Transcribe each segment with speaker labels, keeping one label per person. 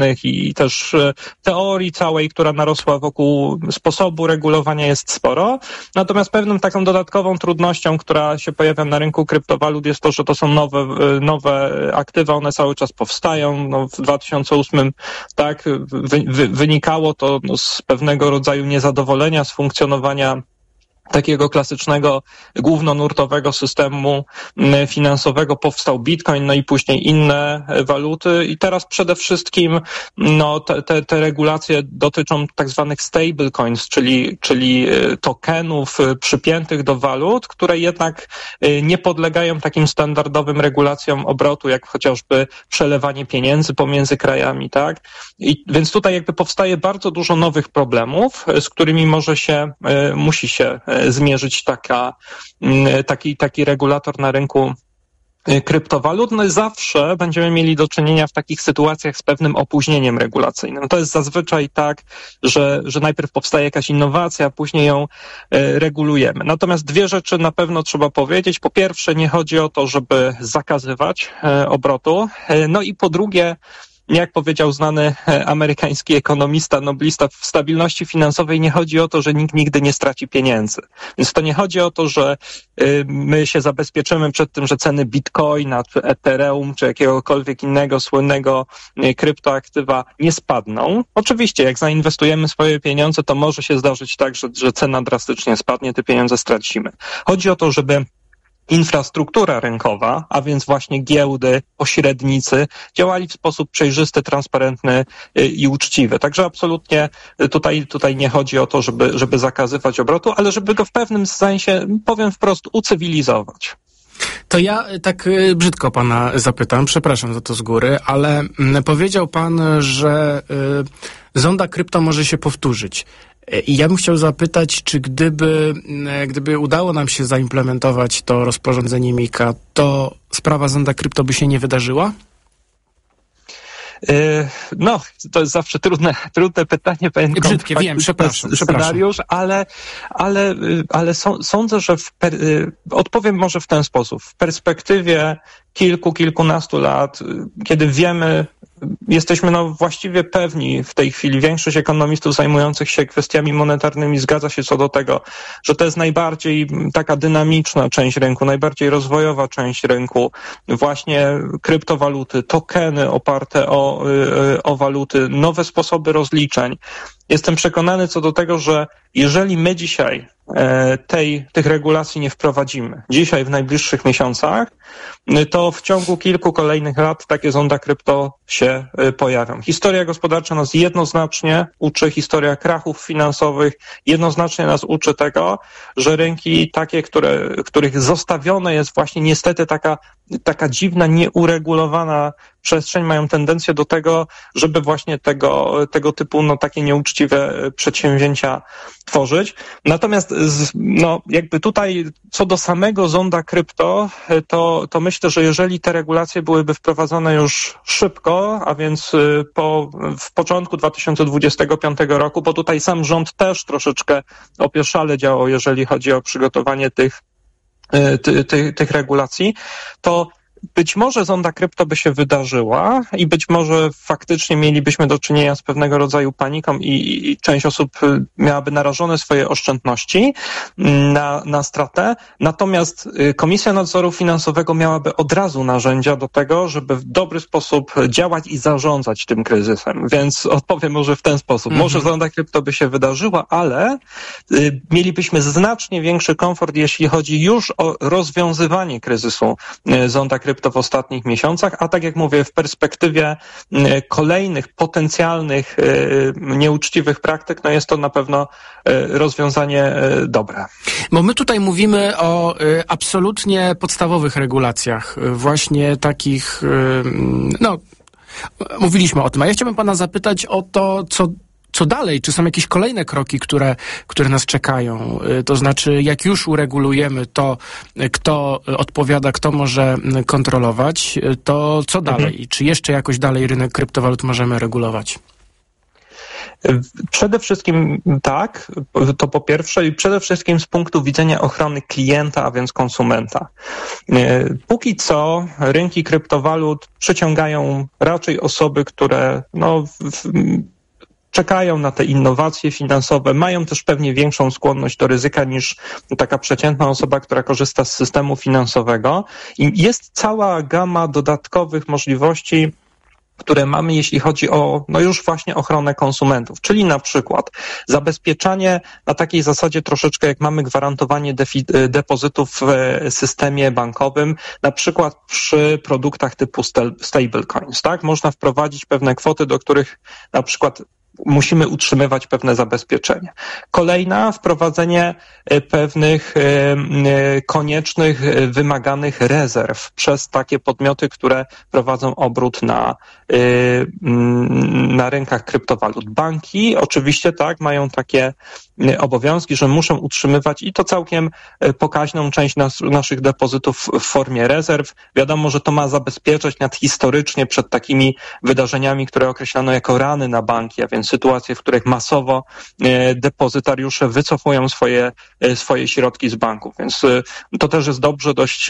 Speaker 1: i też teorii całej, która narosła wokół sposobu regulowania, jest sporo. Natomiast pewną taką dodatkową trudnością, która się pojawia na rynku kryptowalut, jest to, że to są nowe aktywa, one cały czas powstają. No, w 2008 tak wynikało to z pewnego rodzaju niezadowolenia z funkcjonowania takiego klasycznego, głównonurtowego systemu finansowego. Powstał Bitcoin, no i później inne waluty i teraz przede wszystkim te regulacje dotyczą tak zwanych stablecoins, czyli tokenów przypiętych do walut, które jednak nie podlegają takim standardowym regulacjom obrotu, jak chociażby przelewanie pieniędzy pomiędzy krajami, tak? Więc tutaj jakby powstaje bardzo dużo nowych problemów, z którymi musi się zmierzyć taki regulator na rynku kryptowalut. No i zawsze będziemy mieli do czynienia w takich sytuacjach z pewnym opóźnieniem regulacyjnym. To jest zazwyczaj tak, że najpierw powstaje jakaś innowacja, a później ją regulujemy. Natomiast dwie rzeczy na pewno trzeba powiedzieć. Po pierwsze, nie chodzi o to, żeby zakazywać obrotu. No i po drugie, jak powiedział znany amerykański ekonomista, noblista, w stabilności finansowej nie chodzi o to, że nikt nigdy nie straci pieniędzy. Więc to nie chodzi o to, że my się zabezpieczymy przed tym, że ceny Bitcoina, czy Ethereum, czy jakiegokolwiek innego słynnego kryptoaktywa nie spadną. Oczywiście, jak zainwestujemy swoje pieniądze, to może się zdarzyć tak, że cena drastycznie spadnie, te pieniądze stracimy. Chodzi o to, żeby infrastruktura rynkowa, a więc właśnie giełdy, pośrednicy, działali w sposób przejrzysty, transparentny i uczciwy. Także absolutnie tutaj nie chodzi o to, żeby zakazywać obrotu, ale żeby go w pewnym sensie, powiem wprost, ucywilizować.
Speaker 2: To ja tak brzydko pana zapytam, przepraszam za to z góry, ale powiedział pan, że zonda krypto może się powtórzyć. I ja bym chciał zapytać, czy gdyby udało nam się zaimplementować to rozporządzenie MiCA, to sprawa zonda krypto by się nie wydarzyła?
Speaker 1: No, to jest zawsze trudne pytanie.
Speaker 2: Brzydkie, wiem, przepraszam.
Speaker 1: Scenariusz, ale sądzę, że odpowiem może w ten sposób. W perspektywie kilkunastu lat, kiedy wiemy, jesteśmy właściwie pewni w tej chwili, większość ekonomistów zajmujących się kwestiami monetarnymi zgadza się co do tego, że to jest najbardziej taka dynamiczna część rynku, najbardziej rozwojowa część rynku, właśnie kryptowaluty, tokeny oparte o waluty, nowe sposoby rozliczeń. Jestem przekonany co do tego, że jeżeli my dzisiaj tych regulacji nie wprowadzimy, dzisiaj w najbliższych miesiącach, to w ciągu kilku kolejnych lat takie zonda krypto się pojawią. Historia gospodarcza nas jednoznacznie uczy, historia krachów finansowych jednoznacznie nas uczy tego, że rynki takie, których zostawione jest właśnie niestety taka dziwna, nieuregulowana przestrzeń, mają tendencję do tego, żeby właśnie tego typu takie nieuczciwe przedsięwzięcia tworzyć. Natomiast jakby tutaj co do samego zonda krypto, to myślę, że jeżeli te regulacje byłyby wprowadzone już szybko, a więc w początku 2025 roku, bo tutaj sam rząd też troszeczkę opieszale działał, jeżeli chodzi o przygotowanie tych regulacji, to być może zonda krypto by się wydarzyła i być może faktycznie mielibyśmy do czynienia z pewnego rodzaju paniką i część osób miałaby narażone swoje oszczędności na stratę. Natomiast Komisja Nadzoru Finansowego miałaby od razu narzędzia do tego, żeby w dobry sposób działać i zarządzać tym kryzysem. Więc odpowiem może w ten sposób. Może zonda krypto by się wydarzyła, ale mielibyśmy znacznie większy komfort, jeśli chodzi już o rozwiązywanie kryzysu zonda krypto w ostatnich miesiącach, a tak jak mówię, w perspektywie kolejnych potencjalnych nieuczciwych praktyk, jest to na pewno rozwiązanie dobre.
Speaker 2: Bo my tutaj mówimy o absolutnie podstawowych regulacjach, właśnie takich, mówiliśmy o tym, a ja chciałbym pana zapytać o to, co dalej? Czy są jakieś kolejne kroki, które nas czekają? To znaczy, jak już uregulujemy to, kto odpowiada, kto może kontrolować, to co dalej? Czy jeszcze jakoś dalej rynek kryptowalut możemy regulować?
Speaker 1: Przede wszystkim tak, to po pierwsze, i przede wszystkim z punktu widzenia ochrony klienta, a więc konsumenta. Póki co rynki kryptowalut przyciągają raczej osoby, które czekają na te innowacje finansowe, mają też pewnie większą skłonność do ryzyka niż taka przeciętna osoba, która korzysta z systemu finansowego. I jest cała gama dodatkowych możliwości, które mamy, jeśli chodzi o już właśnie ochronę konsumentów, czyli na przykład zabezpieczanie na takiej zasadzie troszeczkę jak mamy gwarantowanie depozytów w systemie bankowym, na przykład przy produktach typu stablecoins, tak? Można wprowadzić pewne kwoty, do których na przykład musimy utrzymywać pewne zabezpieczenie. Kolejna, wprowadzenie pewnych koniecznych, wymaganych rezerw przez takie podmioty, które prowadzą obrót na rynkach kryptowalut. Banki oczywiście tak, mają takie obowiązki, że muszą utrzymywać i to całkiem pokaźną część naszych depozytów w formie rezerw. Wiadomo, że to ma zabezpieczać historycznie przed takimi wydarzeniami, które określano jako rany na banki, a więc sytuacje, w których masowo depozytariusze wycofują swoje środki z banków. Więc to też jest dobrze dość,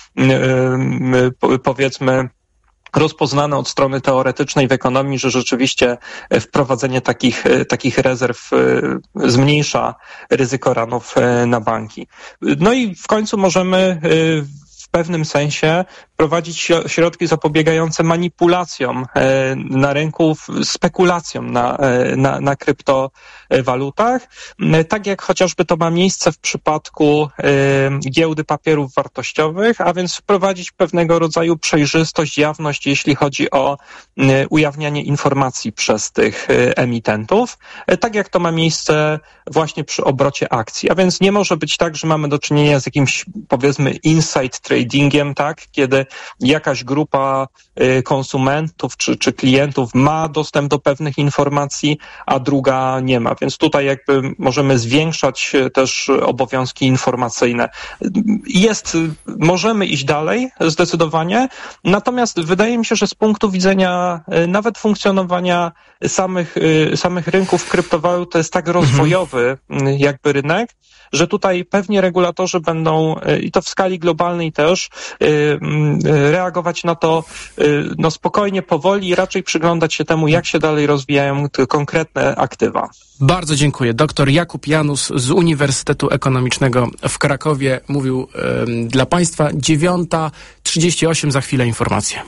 Speaker 1: powiedzmy, rozpoznane od strony teoretycznej w ekonomii, że rzeczywiście wprowadzenie takich rezerw zmniejsza ryzyko ranów na banki. No i w końcu możemy w pewnym sensie prowadzić środki zapobiegające manipulacjom na rynku, spekulacjom na kryptowalutach, tak jak chociażby to ma miejsce w przypadku giełdy papierów wartościowych, a więc wprowadzić pewnego rodzaju przejrzystość, jawność, jeśli chodzi o ujawnianie informacji przez tych emitentów, tak jak to ma miejsce właśnie przy obrocie akcji. A więc nie może być tak, że mamy do czynienia z jakimś, powiedzmy, inside tradingiem, tak, kiedy jakaś grupa konsumentów czy klientów ma dostęp do pewnych informacji, a druga nie ma. Więc tutaj jakby możemy zwiększać też obowiązki informacyjne. Możemy iść dalej zdecydowanie, natomiast wydaje mi się, że z punktu widzenia nawet funkcjonowania samych rynków kryptowalut to jest tak rozwojowy jakby rynek, że tutaj pewnie regulatorzy będą, i to w skali globalnej też, reagować na to spokojnie, powoli i raczej przyglądać się temu, jak się dalej rozwijają te konkretne aktywa.
Speaker 2: Bardzo dziękuję. Dr Jakub Janus z Uniwersytetu Ekonomicznego w Krakowie mówił dla Państwa. 9:38, za chwilę informacje.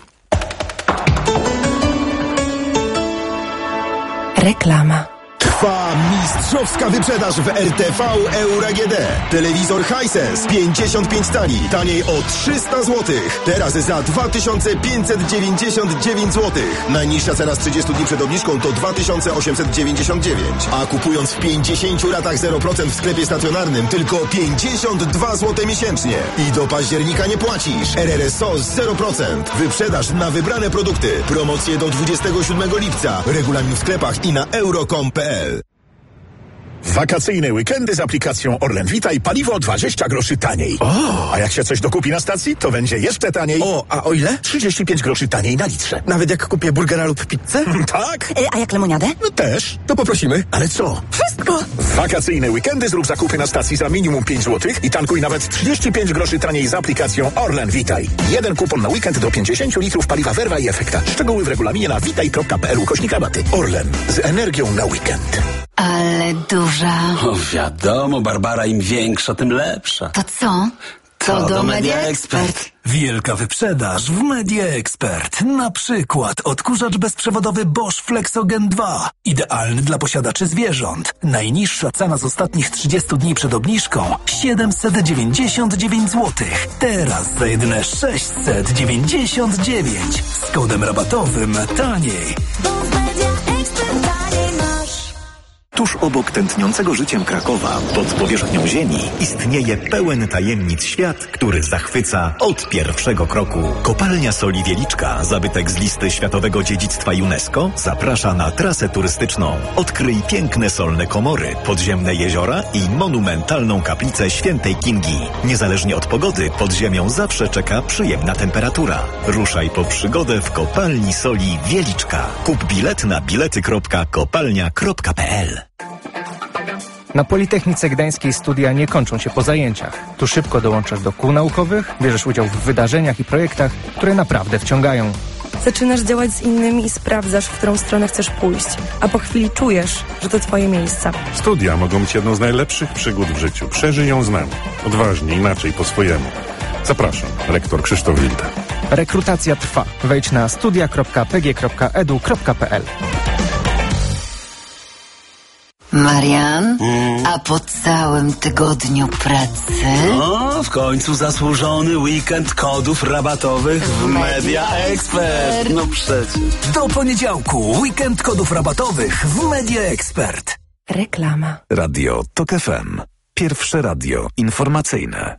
Speaker 3: Reklama.
Speaker 4: Trwa mistrzowska wyprzedaż w RTV Euro AGD. Telewizor Hisense 55 cali, taniej o 300 zł. Teraz za 2599 zł. Najniższa cena z 30 dni przed obniżką to 2899. A kupując w 50 ratach 0% w sklepie stacjonarnym tylko 52 zł miesięcznie. I do października nie płacisz. RRSO z 0%. Wyprzedaż na wybrane produkty. Promocje do 27 lipca. Regulamin w sklepach i na euro.com.pl.
Speaker 5: Wakacyjne weekendy z aplikacją Orlen Vita i paliwo 20 groszy taniej. A jak się coś dokupi na stacji, to będzie jeszcze taniej.
Speaker 6: A o ile?
Speaker 5: 35 groszy taniej na litrze.
Speaker 6: Nawet jak kupię burgera lub pizzę?
Speaker 5: Tak?
Speaker 3: A jak lemoniadę?
Speaker 5: No też.
Speaker 6: To poprosimy.
Speaker 5: Ale co?
Speaker 3: Wszystko!
Speaker 5: W wakacyjne weekendy zrób zakupy na stacji za minimum 5 zł i tankuj nawet 35 groszy taniej z aplikacją Orlen Vitaj. Jeden kupon na weekend do 50 litrów paliwa Verva i Efekta. Szczegóły w regulaminie na vitaj.pl/rabaty. Orlen. Z energią na weekend.
Speaker 3: Ale duża.
Speaker 7: O, wiadomo, Barbara, im większa, tym lepsza.
Speaker 3: To co? To do Media Expert.
Speaker 8: Wielka wyprzedaż w Media Expert. Na przykład odkurzacz bezprzewodowy Bosch Flexogen 2. Idealny dla posiadaczy zwierząt. Najniższa cena z ostatnich 30 dni przed obniżką 799 zł. Teraz za jedyne 699. Z kodem rabatowym taniej.
Speaker 9: Bo w Media Expert taniej masz. Tuż obok tętniącego życiem Krakowa, pod powierzchnią ziemi, istnieje pełen tajemnic świat, który zachwyca od pierwszego kroku. Kopalnia Soli Wieliczka, zabytek z listy Światowego Dziedzictwa UNESCO, zaprasza na trasę turystyczną. Odkryj piękne solne komory, podziemne jeziora i monumentalną kaplicę Świętej Kingi. Niezależnie od pogody, pod ziemią zawsze czeka przyjemna temperatura. Ruszaj po przygodę w Kopalni Soli Wieliczka. Kup bilet na bilety.kopalnia.pl.
Speaker 10: Na Politechnice Gdańskiej studia nie kończą się po zajęciach. Tu szybko dołączasz do kół naukowych, bierzesz udział w wydarzeniach i projektach, które naprawdę wciągają.
Speaker 11: Zaczynasz działać z innymi i sprawdzasz, w którą stronę chcesz pójść. A po chwili czujesz, że to twoje miejsce.
Speaker 12: Studia mogą być jedną z najlepszych przygód w życiu. Przeżyj ją z nami. Odważnie, inaczej, po swojemu. Zapraszam, rektor Krzysztof Wilda.
Speaker 10: Rekrutacja trwa. Wejdź na studia.pg.edu.pl.
Speaker 3: Marian, a po całym tygodniu pracy?
Speaker 7: No, w końcu zasłużony weekend kodów rabatowych w Media Expert. No przecież.
Speaker 8: Do poniedziałku weekend kodów rabatowych w Media Expert.
Speaker 3: Reklama.
Speaker 9: Radio TOK FM. Pierwsze radio informacyjne.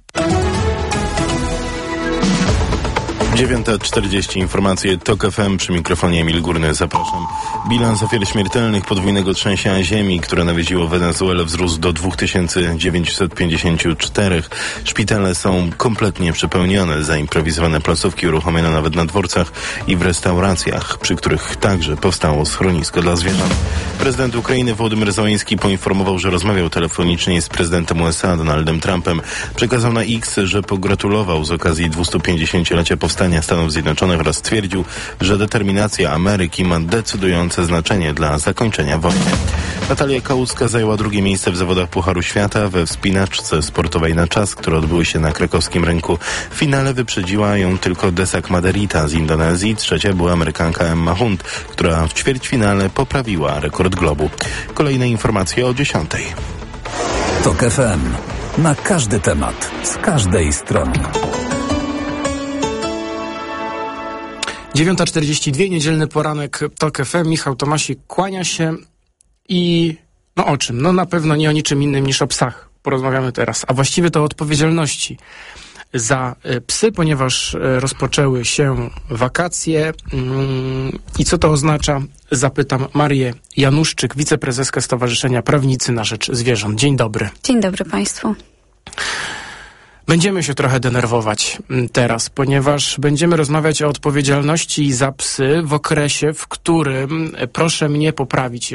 Speaker 13: 9:40 informacje TOK FM, przy mikrofonie Emil Górny. Zapraszam. Bilans ofiar śmiertelnych podwójnego trzęsienia ziemi, które nawiedziło Wenezuelę, wzrósł do 2954. Szpitale są kompletnie przepełnione. Zaimprowizowane placówki uruchomiono nawet na dworcach i w restauracjach, przy których także powstało schronisko dla zwierząt. Prezydent Ukrainy Wołodymyr Zełański poinformował, że rozmawiał telefonicznie z prezydentem USA Donaldem Trumpem. Przekazał na X, że pogratulował z okazji 250-lecia powstania Stanów Zjednoczonych oraz stwierdził, że determinacja Ameryki ma decydujące znaczenie dla zakończenia wojny. Natalia Kałuska zajęła drugie miejsce w zawodach Pucharu Świata we wspinaczce sportowej na czas, które odbyły się na krakowskim rynku. W finale wyprzedziła ją tylko Desak Maderita z Indonezji. Trzecia była Amerykanka Emma Hunt, która w ćwierćfinale poprawiła rekord globu. Kolejne informacje o 10:00.
Speaker 8: TOK FM. Na każdy temat, z każdej strony.
Speaker 2: 9:42, niedzielny poranek TOK FM. Michał Tomasik kłania się i no o czym? No na pewno nie o niczym innym niż o psach porozmawiamy teraz, a właściwie to o odpowiedzialności za psy, ponieważ rozpoczęły się wakacje. I co to oznacza? Zapytam Marię Januszczyk, wiceprezeskę Stowarzyszenia Prawnicy na Rzecz Zwierząt. Dzień dobry.
Speaker 14: Dzień dobry Państwu.
Speaker 2: Będziemy się trochę denerwować teraz, ponieważ będziemy rozmawiać o odpowiedzialności za psy w okresie, w którym, proszę mnie poprawić,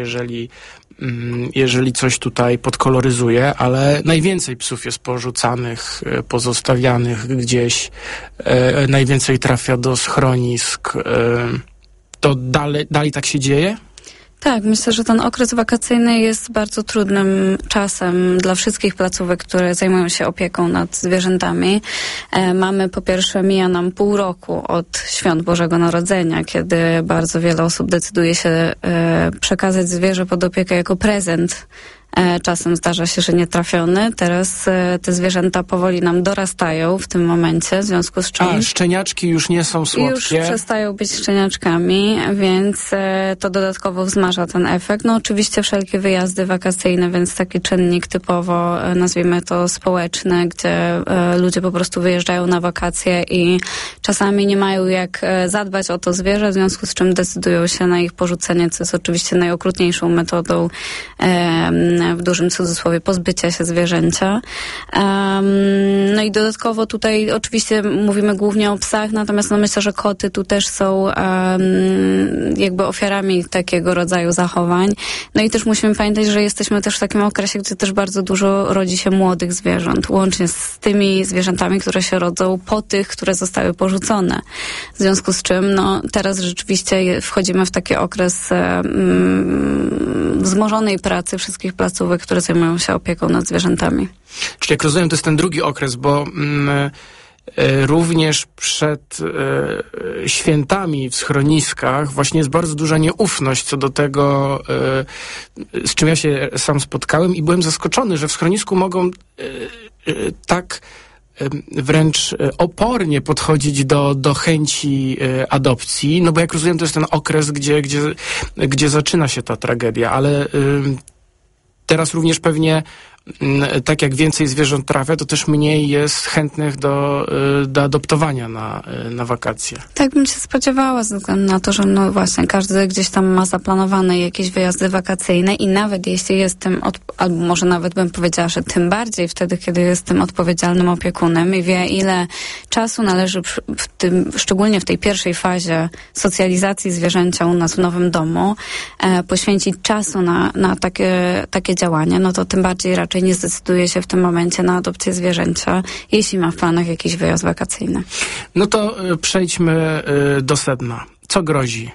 Speaker 2: jeżeli coś tutaj podkoloryzuję, ale najwięcej psów jest porzucanych, pozostawianych gdzieś, najwięcej trafia do schronisk. To dalej tak się dzieje?
Speaker 14: Tak, myślę, że ten okres wakacyjny jest bardzo trudnym czasem dla wszystkich placówek, które zajmują się opieką nad zwierzętami. Mamy, po pierwsze, mija nam pół roku od Świąt Bożego Narodzenia, kiedy bardzo wiele osób decyduje się przekazać zwierzę pod opiekę jako prezent. Czasem zdarza się, że nietrafiony. Teraz te zwierzęta powoli nam dorastają w tym momencie, w związku z czym...
Speaker 2: A, szczeniaczki już nie są słodkie?
Speaker 14: Już przestają być szczeniaczkami, więc to dodatkowo wzmaża ten efekt. No oczywiście wszelkie wyjazdy wakacyjne, więc taki czynnik typowo, nazwijmy to społeczny, gdzie ludzie po prostu wyjeżdżają na wakacje i czasami nie mają jak zadbać o to zwierzę, w związku z czym decydują się na ich porzucenie, co jest oczywiście najokrutniejszą metodą, w dużym cudzysłowie, pozbycia się zwierzęcia. No i dodatkowo tutaj oczywiście mówimy głównie o psach, natomiast myślę, że koty tu też są jakby ofiarami takiego rodzaju zachowań. No i też musimy pamiętać, że jesteśmy też w takim okresie, gdzie też bardzo dużo rodzi się młodych zwierząt, łącznie z tymi zwierzętami, które się rodzą po tych, które zostały porzucone. W związku z czym teraz rzeczywiście wchodzimy w taki okres wzmożonej pracy wszystkich placówek, które zajmują się opieką nad zwierzętami.
Speaker 2: Czyli jak rozumiem, to jest ten drugi okres, bo również przed świętami w schroniskach właśnie jest bardzo duża nieufność co do tego, z czym ja się sam spotkałem i byłem zaskoczony, że w schronisku mogą tak wręcz opornie podchodzić do chęci adopcji, no bo jak rozumiem, to jest ten okres, gdzie zaczyna się ta tragedia, ale teraz również pewnie tak jak więcej zwierząt trafia, to też mniej jest chętnych do adoptowania na wakacje.
Speaker 14: Tak bym się spodziewała, ze względu na to, że no właśnie każdy gdzieś tam ma zaplanowane jakieś wyjazdy wakacyjne i nawet jeśli jest tym, albo może nawet bym powiedziała, że tym bardziej wtedy, kiedy jest tym odpowiedzialnym opiekunem i wie, ile czasu należy szczególnie w tej pierwszej fazie socjalizacji zwierzęcia u nas w nowym domu, poświęcić czasu na takie działania, no to tym bardziej raczej nie zdecyduje się w tym momencie na adopcję zwierzęcia, jeśli ma w planach jakiś wyjazd wakacyjny.
Speaker 2: No to przejdźmy do sedna. Co grozi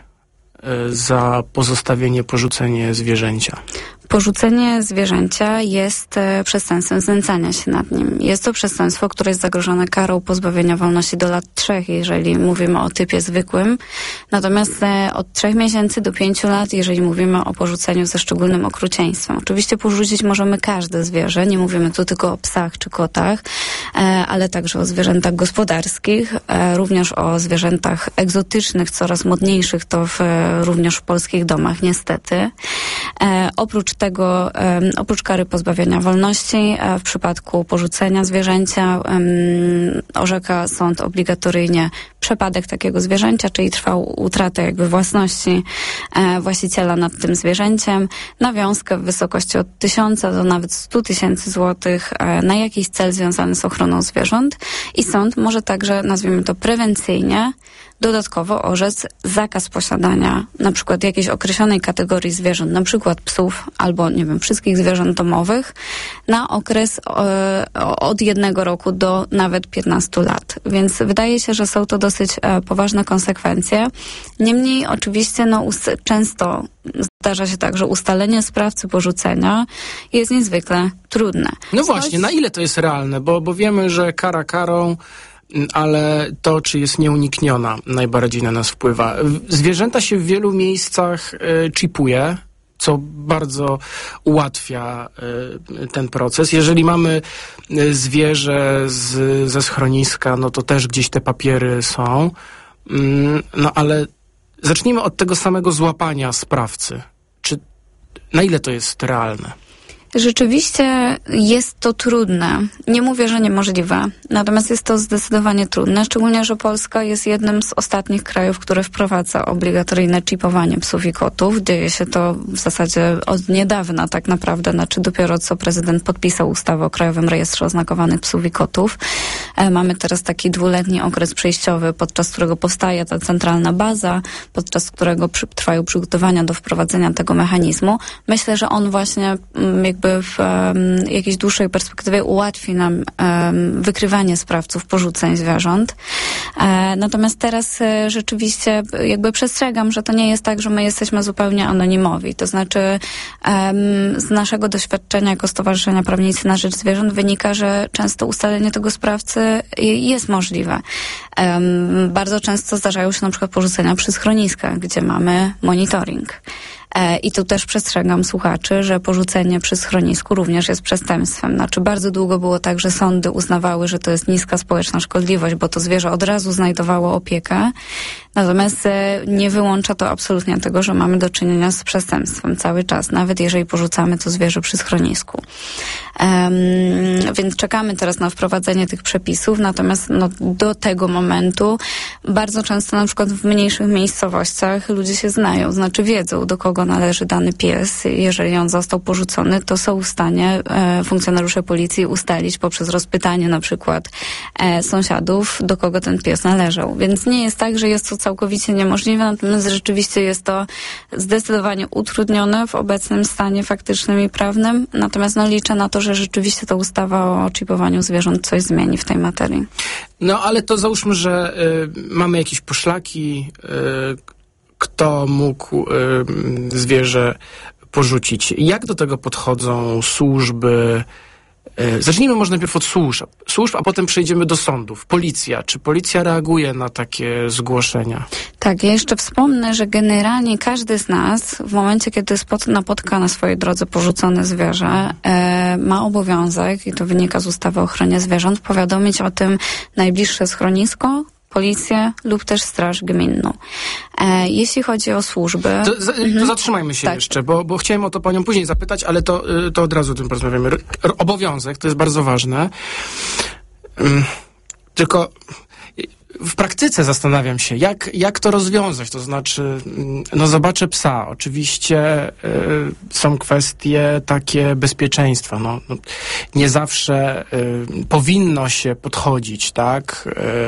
Speaker 2: za pozostawienie, porzucenie zwierzęcia?
Speaker 14: Porzucenie zwierzęcia jest przestępstwem znęcania się nad nim. Jest to przestępstwo, które jest zagrożone karą pozbawienia wolności do lat 3, jeżeli mówimy o typie zwykłym. Natomiast od 3 miesięcy do 5 lat, jeżeli mówimy o porzuceniu ze szczególnym okrucieństwem. Oczywiście porzucić możemy każde zwierzę. Nie mówimy tu tylko o psach czy kotach, ale także o zwierzętach gospodarskich, również o zwierzętach egzotycznych, coraz modniejszych, to również w polskich domach niestety. Oprócz tego, oprócz kary pozbawienia wolności, w przypadku porzucenia zwierzęcia orzeka sąd obligatoryjnie przepadek takiego zwierzęcia, czyli trwałą utratę jakby własności właściciela nad tym zwierzęciem, nawiązkę w wysokości od 1000 do nawet 100 000 złotych na jakiś cel związany z ochroną zwierząt i sąd może także, nazwijmy to prewencyjnie, dodatkowo orzec zakaz posiadania na przykład jakiejś określonej kategorii zwierząt, na przykład psów albo, nie wiem, wszystkich zwierząt domowych na okres od 1 roku do nawet 15 lat. Więc wydaje się, że są to dosyć poważne konsekwencje. Niemniej oczywiście często zdarza się tak, że ustalenie sprawcy porzucenia jest niezwykle trudne.
Speaker 2: No właśnie, na ile to jest realne? Bo wiemy, że kara karą, ale to, czy jest nieunikniona, najbardziej na nas wpływa. Zwierzęta się w wielu miejscach chipuje, co bardzo ułatwia ten proces. Jeżeli mamy zwierzę ze schroniska, no to też gdzieś te papiery są. No ale zacznijmy od tego samego złapania sprawcy. Na ile to jest realne?
Speaker 14: Rzeczywiście jest to trudne. Nie mówię, że niemożliwe. Natomiast jest to zdecydowanie trudne, szczególnie, że Polska jest jednym z ostatnich krajów, które wprowadza obligatoryjne chipowanie psów i kotów. Dzieje się to w zasadzie od niedawna tak naprawdę, znaczy dopiero co prezydent podpisał ustawę o Krajowym Rejestrze Oznakowanych Psów i Kotów. Mamy teraz taki 2-letni okres przejściowy, podczas którego powstaje ta centralna baza, podczas którego trwają przygotowania do wprowadzenia tego mechanizmu. Myślę, że on właśnie jakby w jakiejś dłuższej perspektywie ułatwi nam wykrywanie sprawców porzuceń zwierząt. Natomiast teraz rzeczywiście jakby przestrzegam, że to nie jest tak, że my jesteśmy zupełnie anonimowi. To znaczy z naszego doświadczenia jako Stowarzyszenia Prawnicy na Rzecz Zwierząt wynika, że często ustalenie tego sprawcy jest możliwe. Bardzo często zdarzają się na przykład porzucenia przy schroniskach, gdzie mamy monitoring. I tu też przestrzegam słuchaczy, że porzucenie przy schronisku również jest przestępstwem. Znaczy bardzo długo było tak, że sądy uznawały, że to jest niska społeczna szkodliwość, bo to zwierzę od razu znajdowało opiekę. Natomiast nie wyłącza to absolutnie tego, że mamy do czynienia z przestępstwem cały czas, nawet jeżeli porzucamy to zwierzę przy schronisku. Więc czekamy teraz na wprowadzenie tych przepisów, natomiast do tego momentu bardzo często na przykład w mniejszych miejscowościach ludzie się znają, znaczy wiedzą, do kogo należy dany pies. Jeżeli on został porzucony, to są w stanie funkcjonariusze policji ustalić poprzez rozpytanie na przykład sąsiadów, do kogo ten pies należał. Więc nie jest tak, że jest to całkowicie niemożliwe, natomiast rzeczywiście jest to zdecydowanie utrudnione w obecnym stanie faktycznym i prawnym. Natomiast liczę na to, że rzeczywiście ta ustawa o chipowaniu zwierząt coś zmieni w tej materii.
Speaker 2: No ale to załóżmy, że mamy jakieś poszlaki, kto mógł zwierzę porzucić. Jak do tego podchodzą służby? Zacznijmy może najpierw od służb, a potem przejdziemy do sądów. Policja. Czy policja reaguje na takie zgłoszenia?
Speaker 14: Tak, ja jeszcze wspomnę, że generalnie każdy z nas w momencie, kiedy napotka na swojej drodze porzucone zwierzę, ma obowiązek, i to wynika z ustawy o ochronie zwierząt, powiadomić o tym najbliższe schronisko, policję lub też straż gminną. Jeśli chodzi o służby...
Speaker 2: To zatrzymajmy się jeszcze, bo chciałem o to panią później zapytać, ale to od razu o tym porozmawiamy. Obowiązek, to jest bardzo ważne. Tylko w praktyce zastanawiam się, jak to rozwiązać. To znaczy, zobaczę psa. Oczywiście są kwestie takie bezpieczeństwa. Nie zawsze powinno się podchodzić, tak,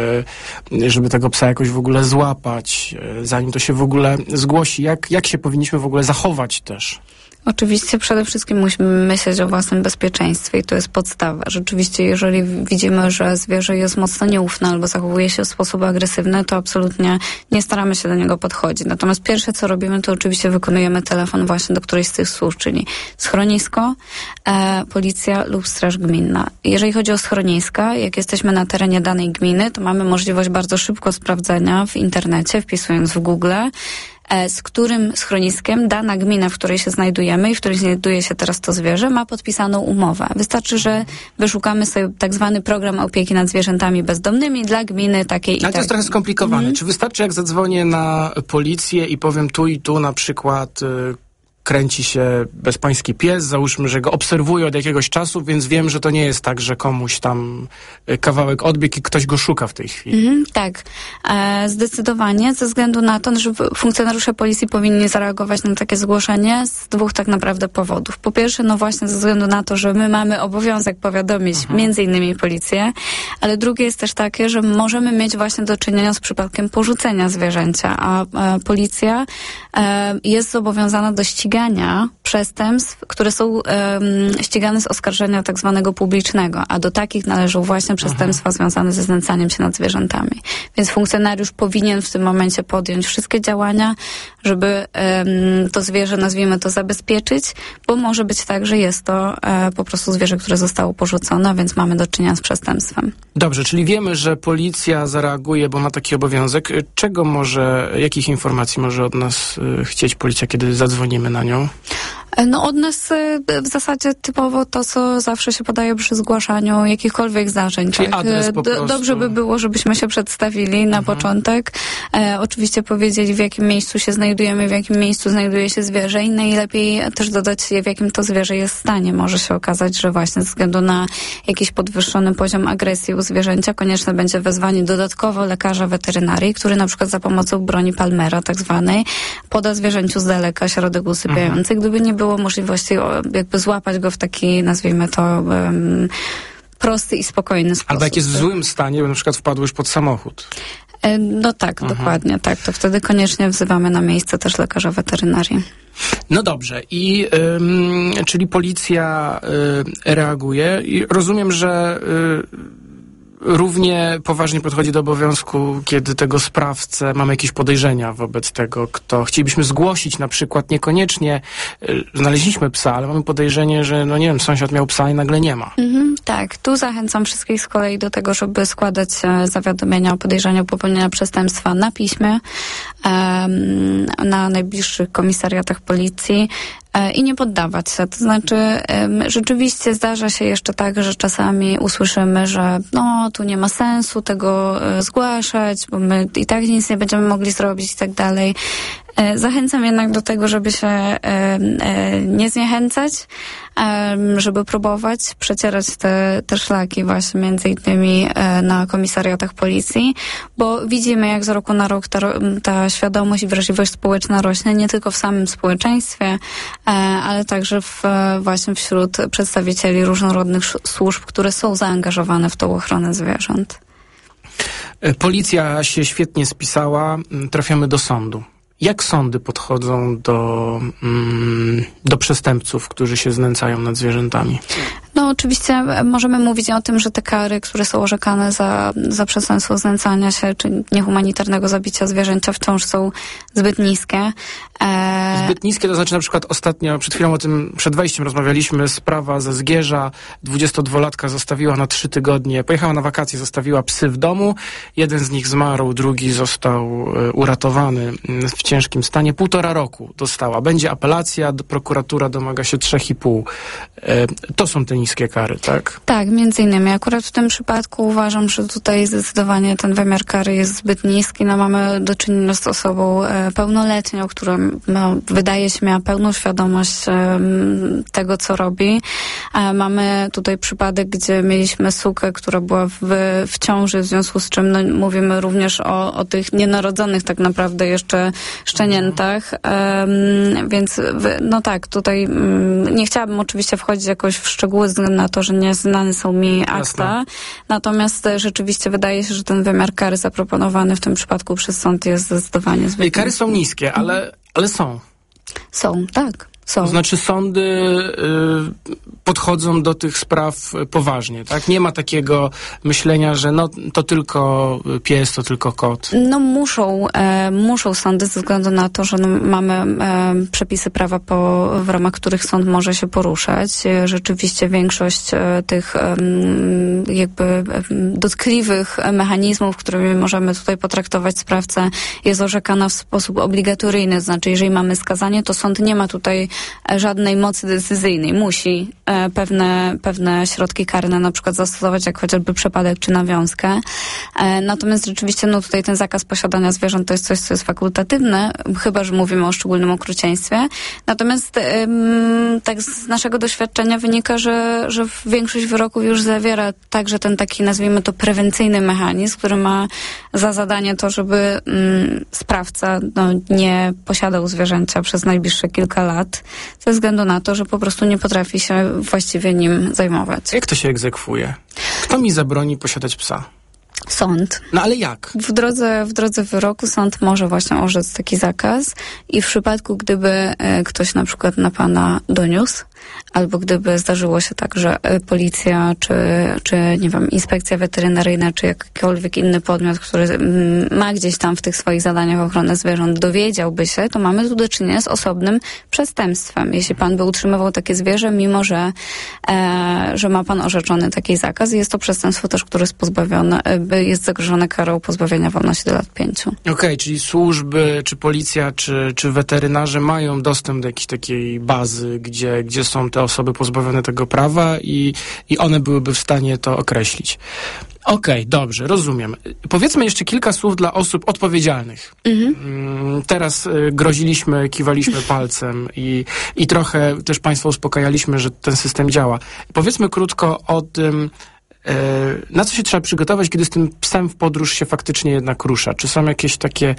Speaker 2: żeby tego psa jakoś w ogóle złapać, zanim to się w ogóle zgłosi. Jak się powinniśmy w ogóle zachować też?
Speaker 14: Oczywiście przede wszystkim musimy myśleć o własnym bezpieczeństwie i to jest podstawa. Rzeczywiście, jeżeli widzimy, że zwierzę jest mocno nieufne albo zachowuje się w sposób agresywny, to absolutnie nie staramy się do niego podchodzić. Natomiast pierwsze, co robimy, to oczywiście wykonujemy telefon właśnie do którejś z tych służb, czyli schronisko, policja lub straż gminna. Jeżeli chodzi o schroniska, jak jesteśmy na terenie danej gminy, to mamy możliwość bardzo szybko sprawdzenia w internecie, wpisując w Google, z którym schroniskiem dana gmina, w której się znajdujemy i w której znajduje się teraz to zwierzę, ma podpisaną umowę. Wystarczy, że wyszukamy sobie tak zwany program opieki nad zwierzętami bezdomnymi dla gminy takiej i takiej.
Speaker 2: Ale to jest trochę skomplikowane. Czy wystarczy, jak zadzwonię na policję i powiem tu i tu na przykład kręci się bezpański pies, załóżmy, że go obserwuję od jakiegoś czasu, więc wiem, że to nie jest tak, że komuś tam kawałek odbiegł i ktoś go szuka w tej chwili.
Speaker 14: Tak. Zdecydowanie, ze względu na to, że funkcjonariusze policji powinni zareagować na takie zgłoszenie z dwóch tak naprawdę powodów. Po pierwsze, właśnie ze względu na to, że my mamy obowiązek powiadomić między innymi policję, ale drugie jest też takie, że możemy mieć właśnie do czynienia z przypadkiem porzucenia zwierzęcia, a policja jest zobowiązana do ścigania przestępstw, które są ścigane z oskarżenia tak zwanego publicznego, a do takich należą właśnie przestępstwa związane ze znęcaniem się nad zwierzętami. Więc funkcjonariusz powinien w tym momencie podjąć wszystkie działania, żeby to zwierzę, nazwijmy to, zabezpieczyć, bo może być tak, że jest to po prostu zwierzę, które zostało porzucone, więc mamy do czynienia z przestępstwem.
Speaker 2: Dobrze, czyli wiemy, że policja zareaguje, bo ma taki obowiązek. Jakich informacji może od nas chcieć policja, kiedy zadzwonimy na nią?
Speaker 14: Od nas w zasadzie typowo to, co zawsze się podaje przy zgłaszaniu jakichkolwiek zdarzeń.
Speaker 2: Czyli
Speaker 14: tak?
Speaker 2: Adres po prostu.
Speaker 14: Dobrze by było, żebyśmy się przedstawili na początek. Oczywiście powiedzieli, w jakim miejscu się znajdujemy, w jakim miejscu znajduje się zwierzę i najlepiej też dodać, w jakim to zwierzę jest stanie. Może się okazać, że właśnie ze względu na jakiś podwyższony poziom agresji u zwierzęcia konieczne będzie wezwanie dodatkowo lekarza weterynarii, który na przykład za pomocą broni Palmera tak zwanej poda zwierzęciu z daleka środek usypiający, gdyby nie było możliwości jakby złapać go w taki, nazwijmy to, prosty i spokojny sposób.
Speaker 2: Albo jak jest w złym stanie, bo na przykład wpadł już pod samochód.
Speaker 14: Dokładnie, tak. To wtedy koniecznie wzywamy na miejsce też lekarza weterynarii.
Speaker 2: No dobrze. Czyli policja reaguje i rozumiem, że równie poważnie podchodzi do obowiązku, kiedy tego sprawcę, mamy jakieś podejrzenia wobec tego, kto chcielibyśmy zgłosić, na przykład niekoniecznie znaleźliśmy psa, ale mamy podejrzenie, że sąsiad miał psa i nagle nie ma.
Speaker 14: Tak, tu zachęcam wszystkich z kolei do tego, żeby składać zawiadomienia o podejrzeniu popełnienia przestępstwa na piśmie, na najbliższych komisariatach policji i nie poddawać się. To znaczy, rzeczywiście zdarza się jeszcze tak, że czasami usłyszymy, że tu nie ma sensu tego zgłaszać, bo my i tak nic nie będziemy mogli zrobić i tak dalej. Zachęcam jednak do tego, żeby się nie zniechęcać, żeby próbować przecierać te szlaki właśnie między innymi na komisariatach policji, bo widzimy, jak z roku na rok ta świadomość i wrażliwość społeczna rośnie nie tylko w samym społeczeństwie, ale także właśnie wśród przedstawicieli różnorodnych służb, które są zaangażowane w tą ochronę zwierząt.
Speaker 2: Policja się świetnie spisała, trafiamy do sądu. Jak sądy podchodzą do przestępców, którzy się znęcają nad zwierzętami?
Speaker 14: Oczywiście możemy mówić o tym, że te kary, które są orzekane za przestępstwo znęcania się czy niehumanitarnego zabicia zwierzęcia wciąż są zbyt niskie.
Speaker 2: Zbyt niskie, to znaczy na przykład ostatnio, przed chwilą o tym, przed wejściem rozmawialiśmy, sprawa ze Zgierza, 22-latka zostawiła na 3 tygodnie, pojechała na wakacje, zostawiła psy w domu, jeden z nich zmarł, drugi został uratowany w ciężkim stanie, 1,5 roku dostała. Będzie apelacja, prokuratura domaga się 3,5 To są te niskie kary, tak?
Speaker 14: Tak, między innymi. Akurat w tym przypadku uważam, że tutaj zdecydowanie ten wymiar kary jest zbyt niski. No, mamy do czynienia z osobą pełnoletnią, która wydaje się miała pełną świadomość tego, co robi. Mamy tutaj przypadek, gdzie mieliśmy sukę, która była w ciąży, w związku z czym mówimy również o tych nienarodzonych tak naprawdę jeszcze szczeniętach. Więc no tak, tutaj nie chciałabym oczywiście wchodzić jakoś w szczegóły, ze względu na to, że nie znane są mi akta. Jasne. Natomiast rzeczywiście wydaje się, że ten wymiar kary zaproponowany w tym przypadku przez sąd jest zdecydowanie zbyt.
Speaker 2: Kary są niskie, ale są.
Speaker 14: Są, tak.
Speaker 2: To znaczy sądy podchodzą do tych spraw poważnie, tak? Nie ma takiego myślenia, że no to tylko pies, to tylko kot.
Speaker 14: No muszą sądy ze względu na to, że mamy przepisy prawa, w ramach których sąd może się poruszać. Rzeczywiście większość tych jakby dotkliwych mechanizmów, którymi możemy tutaj potraktować sprawcę, jest orzekana w sposób obligatoryjny. Znaczy, jeżeli mamy skazanie, to sąd nie ma tutaj żadnej mocy decyzyjnej. Musi pewne środki karne na przykład zastosować, jak chociażby przepadek czy nawiązkę. Natomiast rzeczywiście tutaj ten zakaz posiadania zwierząt to jest coś, co jest fakultatywne, chyba że mówimy o szczególnym okrucieństwie. Natomiast tak z naszego doświadczenia wynika, że większość wyroków już zawiera także ten taki, nazwijmy to, prewencyjny mechanizm, który ma za zadanie to, żeby sprawca nie posiadał zwierzęcia przez najbliższe kilka lat, ze względu na to, że po prostu nie potrafi się właściwie nim zajmować.
Speaker 2: Jak to się egzekwuje? Kto mi zabroni posiadać psa?
Speaker 14: Sąd.
Speaker 2: No ale jak?
Speaker 14: W drodze wyroku sąd może właśnie orzec taki zakaz i w przypadku, gdyby ktoś na przykład na pana doniósł, albo gdyby zdarzyło się tak, że policja, czy nie wiem, inspekcja weterynaryjna, czy jakikolwiek inny podmiot, który ma gdzieś tam w tych swoich zadaniach ochronę zwierząt, dowiedziałby się, to mamy tu do czynienia z osobnym przestępstwem. Jeśli pan by utrzymywał takie zwierzę, mimo że ma pan orzeczony taki zakaz, jest to przestępstwo też, które jest pozbawione, jest zagrożone karą pozbawienia wolności do lat 5.
Speaker 2: Okej, czyli służby, czy policja, czy weterynarze mają dostęp do jakiejś takiej bazy, gdzie są te osoby pozbawione tego prawa i one byłyby w stanie to określić. Okej, dobrze, rozumiem. Powiedzmy jeszcze kilka słów dla osób odpowiedzialnych. Teraz groziliśmy, kiwaliśmy palcem i trochę też państwa uspokajaliśmy, że ten system działa. Powiedzmy krótko o tym, na co się trzeba przygotować, kiedy z tym psem w podróż się faktycznie jednak rusza? Czy są jakieś takie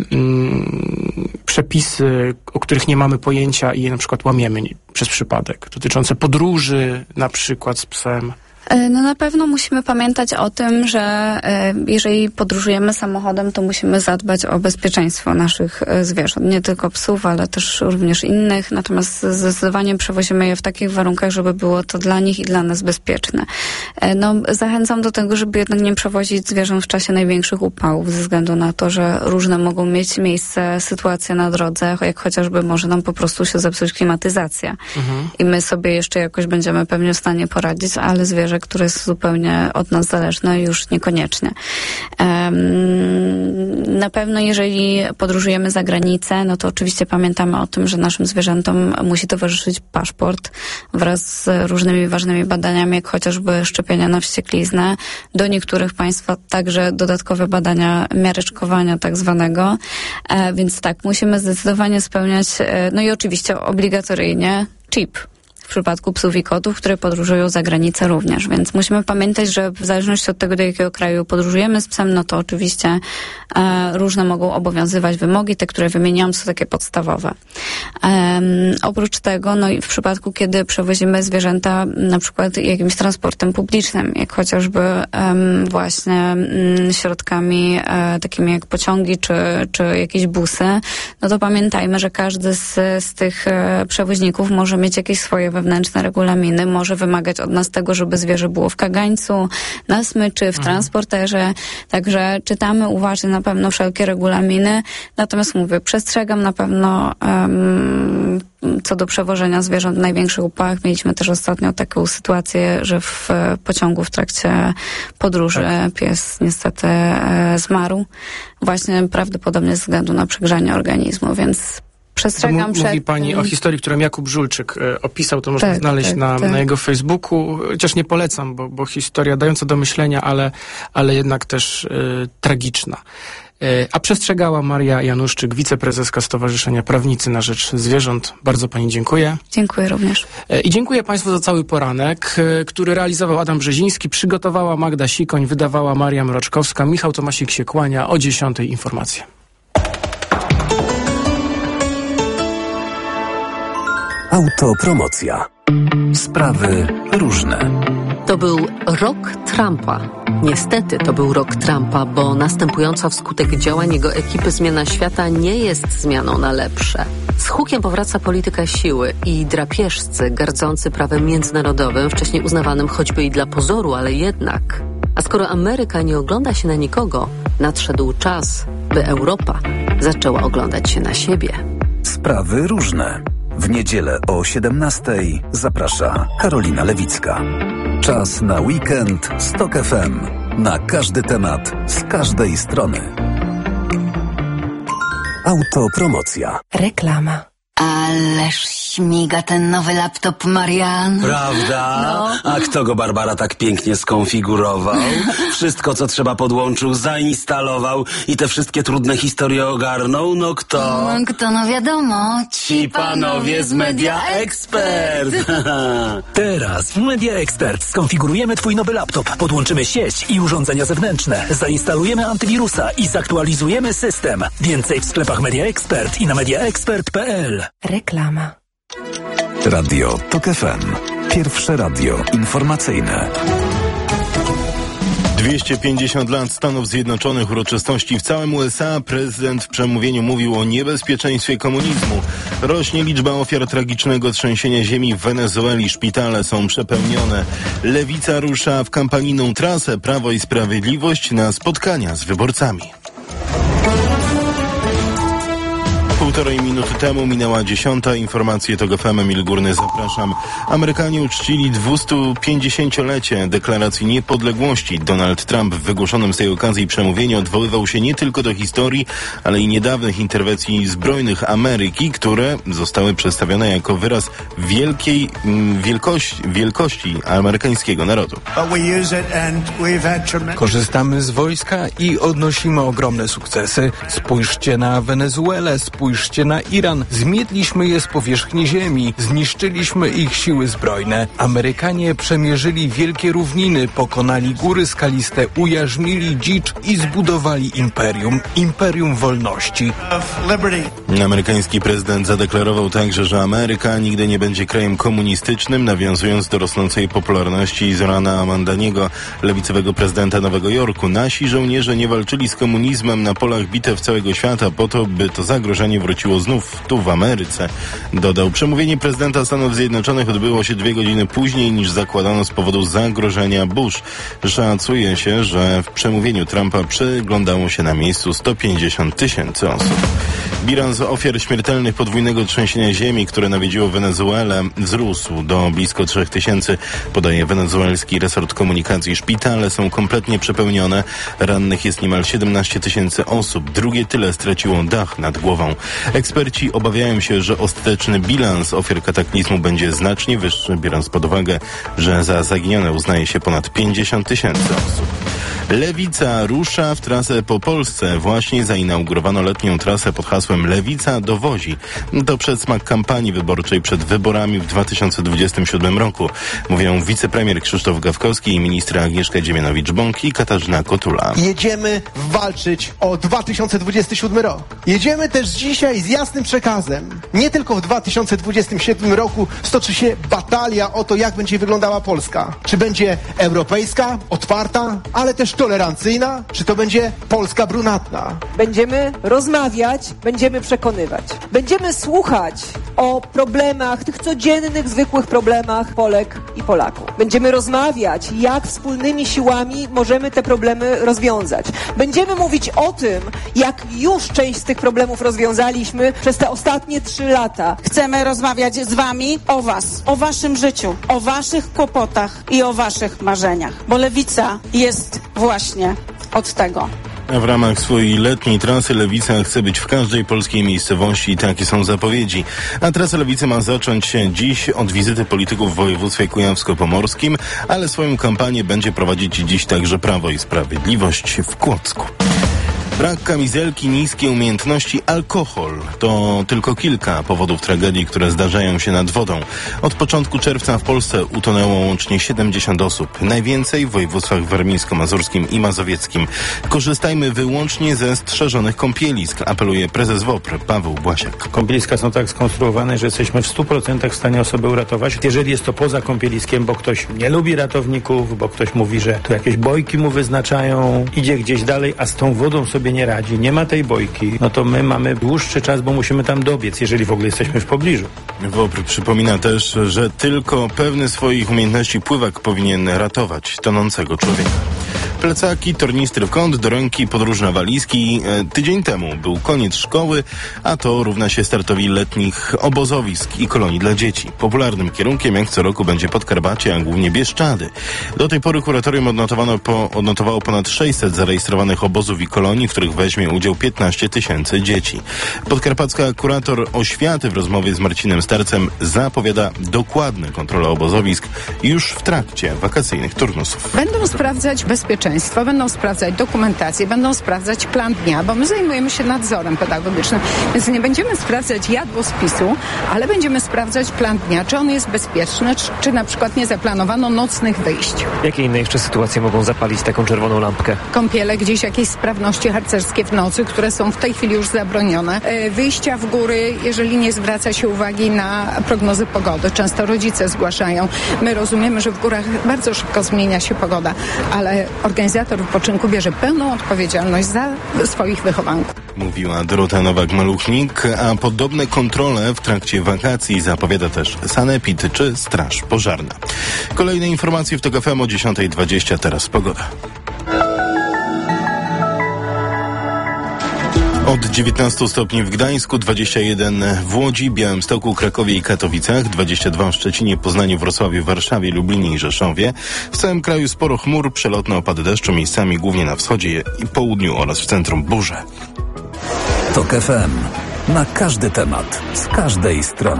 Speaker 2: przepisy, o których nie mamy pojęcia i je na przykład łamiemy przez przypadek, dotyczące podróży na przykład z psem?
Speaker 14: No na pewno musimy pamiętać o tym, że jeżeli podróżujemy samochodem, to musimy zadbać o bezpieczeństwo naszych zwierząt. Nie tylko psów, ale też również innych. Natomiast zdecydowanie przewozimy je w takich warunkach, żeby było to dla nich i dla nas bezpieczne. No, zachęcam do tego, żeby jednak nie przewozić zwierząt w czasie największych upałów, ze względu na to, że różne mogą mieć miejsce sytuacje na drodze, jak chociażby może nam po prostu się zepsuć klimatyzacja. I my sobie jeszcze jakoś będziemy pewnie w stanie poradzić, ale zwierzę, które jest zupełnie od nas zależne, już niekoniecznie. Na pewno jeżeli podróżujemy za granicę, no to oczywiście pamiętamy o tym, że naszym zwierzętom musi towarzyszyć paszport wraz z różnymi ważnymi badaniami, jak chociażby szczepienia na wściekliznę. Do niektórych państwa także dodatkowe badania miareczkowania tak zwanego. Więc tak, musimy zdecydowanie spełniać, no i oczywiście obligatoryjnie chip. W przypadku psów i kotów, które podróżują za granicę również. Więc musimy pamiętać, że w zależności od tego, do jakiego kraju podróżujemy z psem, no to oczywiście różne mogą obowiązywać wymogi. Te, które wymieniłam, są takie podstawowe. Oprócz tego, no i w przypadku, kiedy przewozimy zwierzęta na przykład jakimś transportem publicznym, jak chociażby właśnie środkami takimi jak pociągi czy jakieś busy, no to pamiętajmy, że każdy z tych przewoźników może mieć jakieś swoje wewnętrzne regulaminy, może wymagać od nas tego, żeby zwierzę było w kagańcu, na smyczy, w transporterze. Także czytamy uważnie na pewno wszelkie regulaminy. Natomiast mówię, przestrzegam na pewno co do przewożenia zwierząt w największych upałach. Mieliśmy też ostatnio taką sytuację, że w pociągu w trakcie podróży pies niestety zmarł. Właśnie prawdopodobnie ze względu na przegrzanie organizmu, więc Przestrzegam przed...
Speaker 2: Mówi pani o historii, którą Jakub Żulczyk opisał, to można znaleźć na jego Facebooku. Chociaż nie polecam, bo historia dająca do myślenia, ale jednak też tragiczna. A przestrzegała Maria Januszczyk, wiceprezeska Stowarzyszenia Prawnicy na Rzecz Zwierząt. Bardzo pani dziękuję.
Speaker 14: Dziękuję również.
Speaker 2: I dziękuję państwu za cały poranek, który realizował Adam Brzeziński, przygotowała Magda Sikoń, wydawała Maria Mroczkowska, Michał Tomasik się kłania, o 10:00 informacje.
Speaker 8: Autopromocja. Sprawy różne.
Speaker 15: To był rok Trumpa. Niestety to był rok Trumpa, bo następująca wskutek działań jego ekipy zmiana świata nie jest zmianą na lepsze. Z hukiem powraca polityka siły i drapieżcy gardzący prawem międzynarodowym, wcześniej uznawanym choćby i dla pozoru, ale jednak. A skoro Ameryka nie ogląda się na nikogo, nadszedł czas, by Europa zaczęła oglądać się na siebie.
Speaker 8: Sprawy różne. W niedzielę o 17:00 zaprasza Karolina Lewicka. Czas na weekend z TOK FM. Na każdy temat, z każdej strony. Autopromocja.
Speaker 3: Reklama. Ależ śmiga ten nowy laptop, Marian.
Speaker 7: Prawda?
Speaker 3: No.
Speaker 7: A kto go, Barbara, tak pięknie skonfigurował? Wszystko, co trzeba, podłączył, zainstalował i te wszystkie trudne historie ogarnął? No kto?
Speaker 3: Kto, no wiadomo.
Speaker 7: Ci panowie z Media Expert.
Speaker 8: Teraz w Media Expert skonfigurujemy twój nowy laptop, podłączymy sieć i urządzenia zewnętrzne, zainstalujemy antywirusa i zaktualizujemy system. Więcej w sklepach Media Expert i na mediaexpert.pl.
Speaker 3: Reklama.
Speaker 8: Radio TOK FM. Pierwsze radio informacyjne.
Speaker 13: 250 lat Stanów Zjednoczonych, uroczystości w całym USA. Prezydent w przemówieniu mówił o niebezpieczeństwie komunizmu. Rośnie liczba ofiar tragicznego trzęsienia ziemi w Wenezueli. Szpitale są przepełnione. Lewica rusza w kampanijną trasę. Prawo i Sprawiedliwość na spotkania z wyborcami. Półtorej minuty temu minęła 10:00. Informacje TOK FM, Emil Górny, zapraszam. Amerykanie uczcili 250-lecie deklaracji niepodległości. Donald Trump w wygłoszonym z tej okazji przemówieniu odwoływał się nie tylko do historii, ale i niedawnych interwencji zbrojnych Ameryki, które zostały przedstawione jako wyraz wielkości amerykańskiego narodu.
Speaker 16: Korzystamy z wojska i odnosimy ogromne sukcesy. Spójrzcie na Wenezuelę, spójrzcie na Iran. Zmietliśmy je z powierzchni ziemi, zniszczyliśmy ich siły zbrojne. Amerykanie przemierzyli wielkie równiny, pokonali góry skaliste, ujarzmili dzicz i zbudowali imperium wolności.
Speaker 13: Amerykański prezydent zadeklarował także, że Ameryka nigdy nie będzie krajem komunistycznym, nawiązując do rosnącej popularności Zorana Amandaniego, lewicowego prezydenta Nowego Jorku. Nasi żołnierze nie walczyli z komunizmem na polach bitew całego świata po to, by to zagrożenie wróciło znów tu w Ameryce, dodał. Przemówienie prezydenta Stanów Zjednoczonych odbyło się 2 godziny później niż zakładano z powodu zagrożenia burz. Szacuje się, że w przemówieniu Trumpa przyglądało się na miejscu 150 000 osób. Bilans ofiar śmiertelnych podwójnego trzęsienia ziemi, które nawiedziło Wenezuelę, wzrósł do blisko 3000, podaje wenezuelski resort komunikacji. Szpitale są kompletnie przepełnione, rannych jest niemal 17 000 osób, drugie tyle straciło dach nad głową. Eksperci obawiają się, że ostateczny bilans ofiar kataklizmu będzie znacznie wyższy, biorąc pod uwagę, że za zaginione uznaje się ponad 50 000 osób. Lewica rusza w trasę po Polsce. Właśnie zainaugurowano letnią trasę pod hasłem Lewica dowozi. To przedsmak kampanii wyborczej przed wyborami w 2027 roku. Mówią wicepremier Krzysztof Gawkowski i ministra Agnieszka Dziemianowicz-Bąk i Katarzyna Kotula.
Speaker 17: Jedziemy walczyć o 2027 rok. Jedziemy też dzisiaj z jasnym przekazem. Nie tylko w 2027 roku stoczy się batalia o to, jak będzie wyglądała Polska. Czy będzie europejska, otwarta, ale też tolerancyjna, czy to będzie Polska brunatna.
Speaker 18: Będziemy rozmawiać, będziemy przekonywać. Będziemy słuchać o problemach, tych codziennych, zwykłych problemach Polek i Polaków. Będziemy rozmawiać, jak wspólnymi siłami możemy te problemy rozwiązać. Będziemy mówić o tym, jak już część z tych problemów rozwiązaliśmy przez te ostatnie 3 lata.
Speaker 19: Chcemy rozmawiać z wami o was, o waszym życiu, o waszych kłopotach i o waszych marzeniach. Bo Lewica jest właśnie od tego.
Speaker 13: A w ramach swojej letniej trasy Lewica chce być w każdej polskiej miejscowości i takie są zapowiedzi. A trasa Lewicy ma zacząć się dziś od wizyty polityków w województwie kujawsko-pomorskim, ale swoją kampanię będzie prowadzić dziś także Prawo i Sprawiedliwość w Kłodzku. Brak kamizelki, niskie umiejętności, alkohol to tylko kilka powodów tragedii, które zdarzają się nad wodą. Od początku czerwca w Polsce utonęło łącznie 70 osób. Najwięcej w województwach warmińsko-mazurskim i mazowieckim. Korzystajmy wyłącznie ze strzeżonych kąpielisk, apeluje prezes WOPR Paweł Błasiak.
Speaker 20: Kąpieliska są tak skonstruowane, że jesteśmy w 100% w stanie osobę uratować. Jeżeli jest to poza kąpieliskiem, bo ktoś nie lubi ratowników, bo ktoś mówi, że tu jakieś bojki mu wyznaczają, idzie gdzieś dalej, a z tą wodą sobie nie radzi, nie ma tej bojki, no to my mamy dłuższy czas, bo musimy tam dobiec, jeżeli w ogóle jesteśmy w pobliżu.
Speaker 13: WOPR przypomina też, że tylko pewny swoich umiejętności pływak powinien ratować tonącego człowieka. Plecaki, tornistry w kąt, do ręki podróżne walizki. Tydzień temu był koniec szkoły, a to równa się startowi letnich obozowisk i kolonii dla dzieci. Popularnym kierunkiem jak co roku będzie Podkarpacie, a głównie Bieszczady. Do tej pory kuratorium odnotowało ponad 600 zarejestrowanych obozów i kolonii, w których weźmie udział 15 000 dzieci. Podkarpacka kurator oświaty w rozmowie z Marcinem Starcem zapowiada dokładne kontrole obozowisk już w trakcie wakacyjnych turnusów.
Speaker 21: Będą sprawdzać bezpieczeństwo, będą sprawdzać dokumentację, będą sprawdzać plan dnia, bo my zajmujemy się nadzorem pedagogicznym, więc nie będziemy sprawdzać jadłospisu, ale będziemy sprawdzać plan dnia, czy on jest bezpieczny, czy na przykład nie zaplanowano nocnych wyjść.
Speaker 22: Jakie inne jeszcze sytuacje mogą zapalić taką czerwoną lampkę?
Speaker 21: Kąpiele, gdzieś jakieś sprawności harcerskie w nocy, które są w tej chwili już zabronione. Wyjścia w góry, jeżeli nie zwraca się uwagi na prognozy pogody. Często rodzice zgłaszają. My rozumiemy, że w górach bardzo szybko zmienia się pogoda, ale organizator wypoczynku bierze pełną odpowiedzialność za swoich wychowanków.
Speaker 13: Mówiła Dorota Nowak-Maluchnik, a podobne kontrole w trakcie wakacji zapowiada też Sanepid czy Straż Pożarna. Kolejne informacje w TOK FM o 10:20, teraz pogoda. Od 19 stopni w Gdańsku, 21 w Łodzi, Białymstoku, Krakowie i Katowicach, 22 w Szczecinie, Poznaniu, Wrocławiu, Warszawie, Lublinie i Rzeszowie. W całym kraju sporo chmur, przelotne opady deszczu, miejscami głównie na wschodzie i południu oraz w centrum burze.
Speaker 8: TOK FM. Na każdy temat, z każdej strony.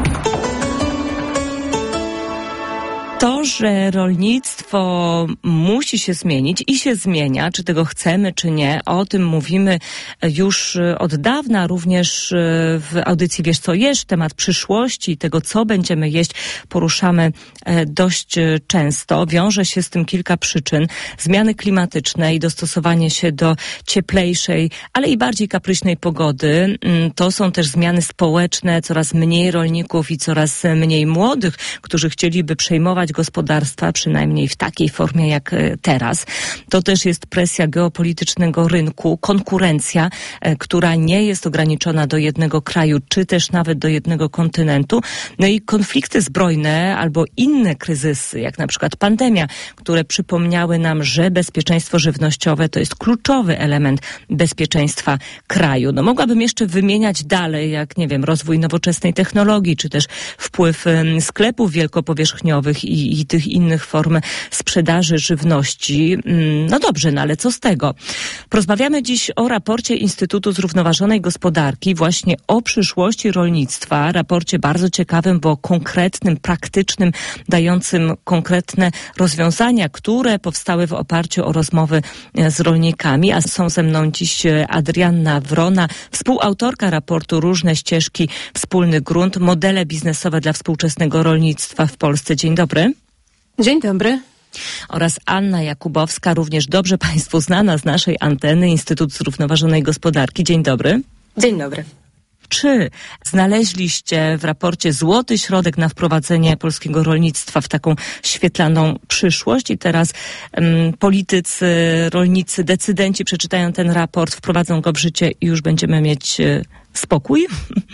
Speaker 23: To, że rolnictwo musi się zmienić i się zmienia, czy tego chcemy, czy nie, o tym mówimy już od dawna, również w audycji Wiesz co jesz, temat przyszłości, tego co będziemy jeść, poruszamy dość często. Wiąże się z tym kilka przyczyn. Zmiany klimatyczne i dostosowanie się do cieplejszej, ale i bardziej kapryśnej pogody. To są też zmiany społeczne, coraz mniej rolników i coraz mniej młodych, którzy chcieliby przejmować gospodarstwa, przynajmniej w takiej formie jak teraz. To też jest presja geopolitycznego rynku, konkurencja, która nie jest ograniczona do jednego kraju, czy też nawet do jednego kontynentu. No i konflikty zbrojne albo inne kryzysy, jak na przykład pandemia, które przypomniały nam, że bezpieczeństwo żywnościowe to jest kluczowy element bezpieczeństwa kraju. No mogłabym jeszcze wymieniać dalej, jak nie wiem, rozwój nowoczesnej technologii, czy też wpływ sklepów wielkopowierzchniowych i tych innych form sprzedaży żywności. No dobrze, no ale co z tego? Porozmawiamy dziś o raporcie Instytutu Zrównoważonej Gospodarki, właśnie o przyszłości rolnictwa. Raporcie bardzo ciekawym, bo konkretnym, praktycznym, dającym konkretne rozwiązania, które powstały w oparciu o rozmowy z rolnikami. A są ze mną dziś Adrianna Wrona, współautorka raportu Różne ścieżki, wspólny grunt, modele biznesowe dla współczesnego rolnictwa w Polsce. Dzień dobry.
Speaker 11: Dzień dobry.
Speaker 23: Oraz Anna Jakubowska, również dobrze Państwu znana z naszej anteny, Instytut Zrównoważonej Gospodarki. Dzień dobry.
Speaker 11: Dzień dobry.
Speaker 23: Czy znaleźliście w raporcie złoty środek na wprowadzenie polskiego rolnictwa w taką świetlaną przyszłość i teraz politycy, rolnicy, decydenci przeczytają ten raport, wprowadzą go w życie i już będziemy mieć spokój?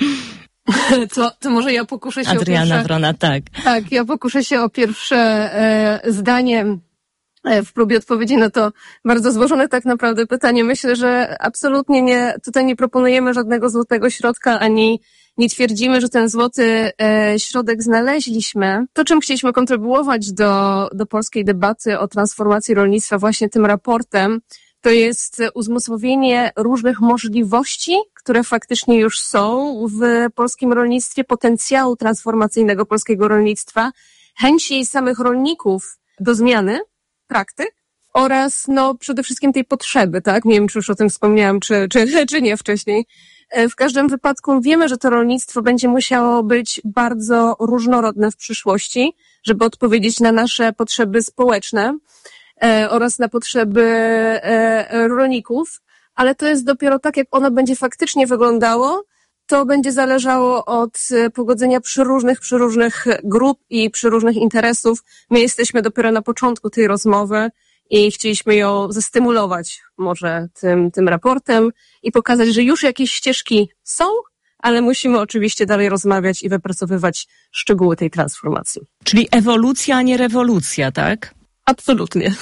Speaker 11: To może ja pokuszę się
Speaker 23: Adriana Wrona, tak.
Speaker 11: Tak, ja pokuszę się o pierwsze zdanie w próbie odpowiedzi na to bardzo złożone tak naprawdę pytanie. Myślę, że absolutnie tutaj nie proponujemy żadnego złotego środka, ani nie twierdzimy, że ten złoty środek znaleźliśmy. To, czym chcieliśmy kontrybuować do polskiej debaty o transformacji rolnictwa właśnie tym raportem, To jest uzmysłowienie różnych możliwości, które faktycznie już są w polskim rolnictwie, potencjału transformacyjnego polskiego rolnictwa, chęci samych rolników do zmiany praktyk oraz przede wszystkim tej potrzeby, tak? Nie wiem, czy już o tym wspomniałam, czy nie wcześniej. W każdym wypadku wiemy, że to rolnictwo będzie musiało być bardzo różnorodne w przyszłości, żeby odpowiedzieć na nasze potrzeby społeczne oraz na potrzeby rolników, ale to jest dopiero tak, jak ono będzie faktycznie wyglądało, to będzie zależało od pogodzenia przeróżnych grup i przeróżnych interesów. My jesteśmy dopiero na początku tej rozmowy i chcieliśmy ją zastymulować może tym raportem i pokazać, że już jakieś ścieżki są, ale musimy oczywiście dalej rozmawiać i wypracowywać szczegóły tej transformacji.
Speaker 23: Czyli ewolucja, a nie rewolucja, tak?
Speaker 11: Absolutnie.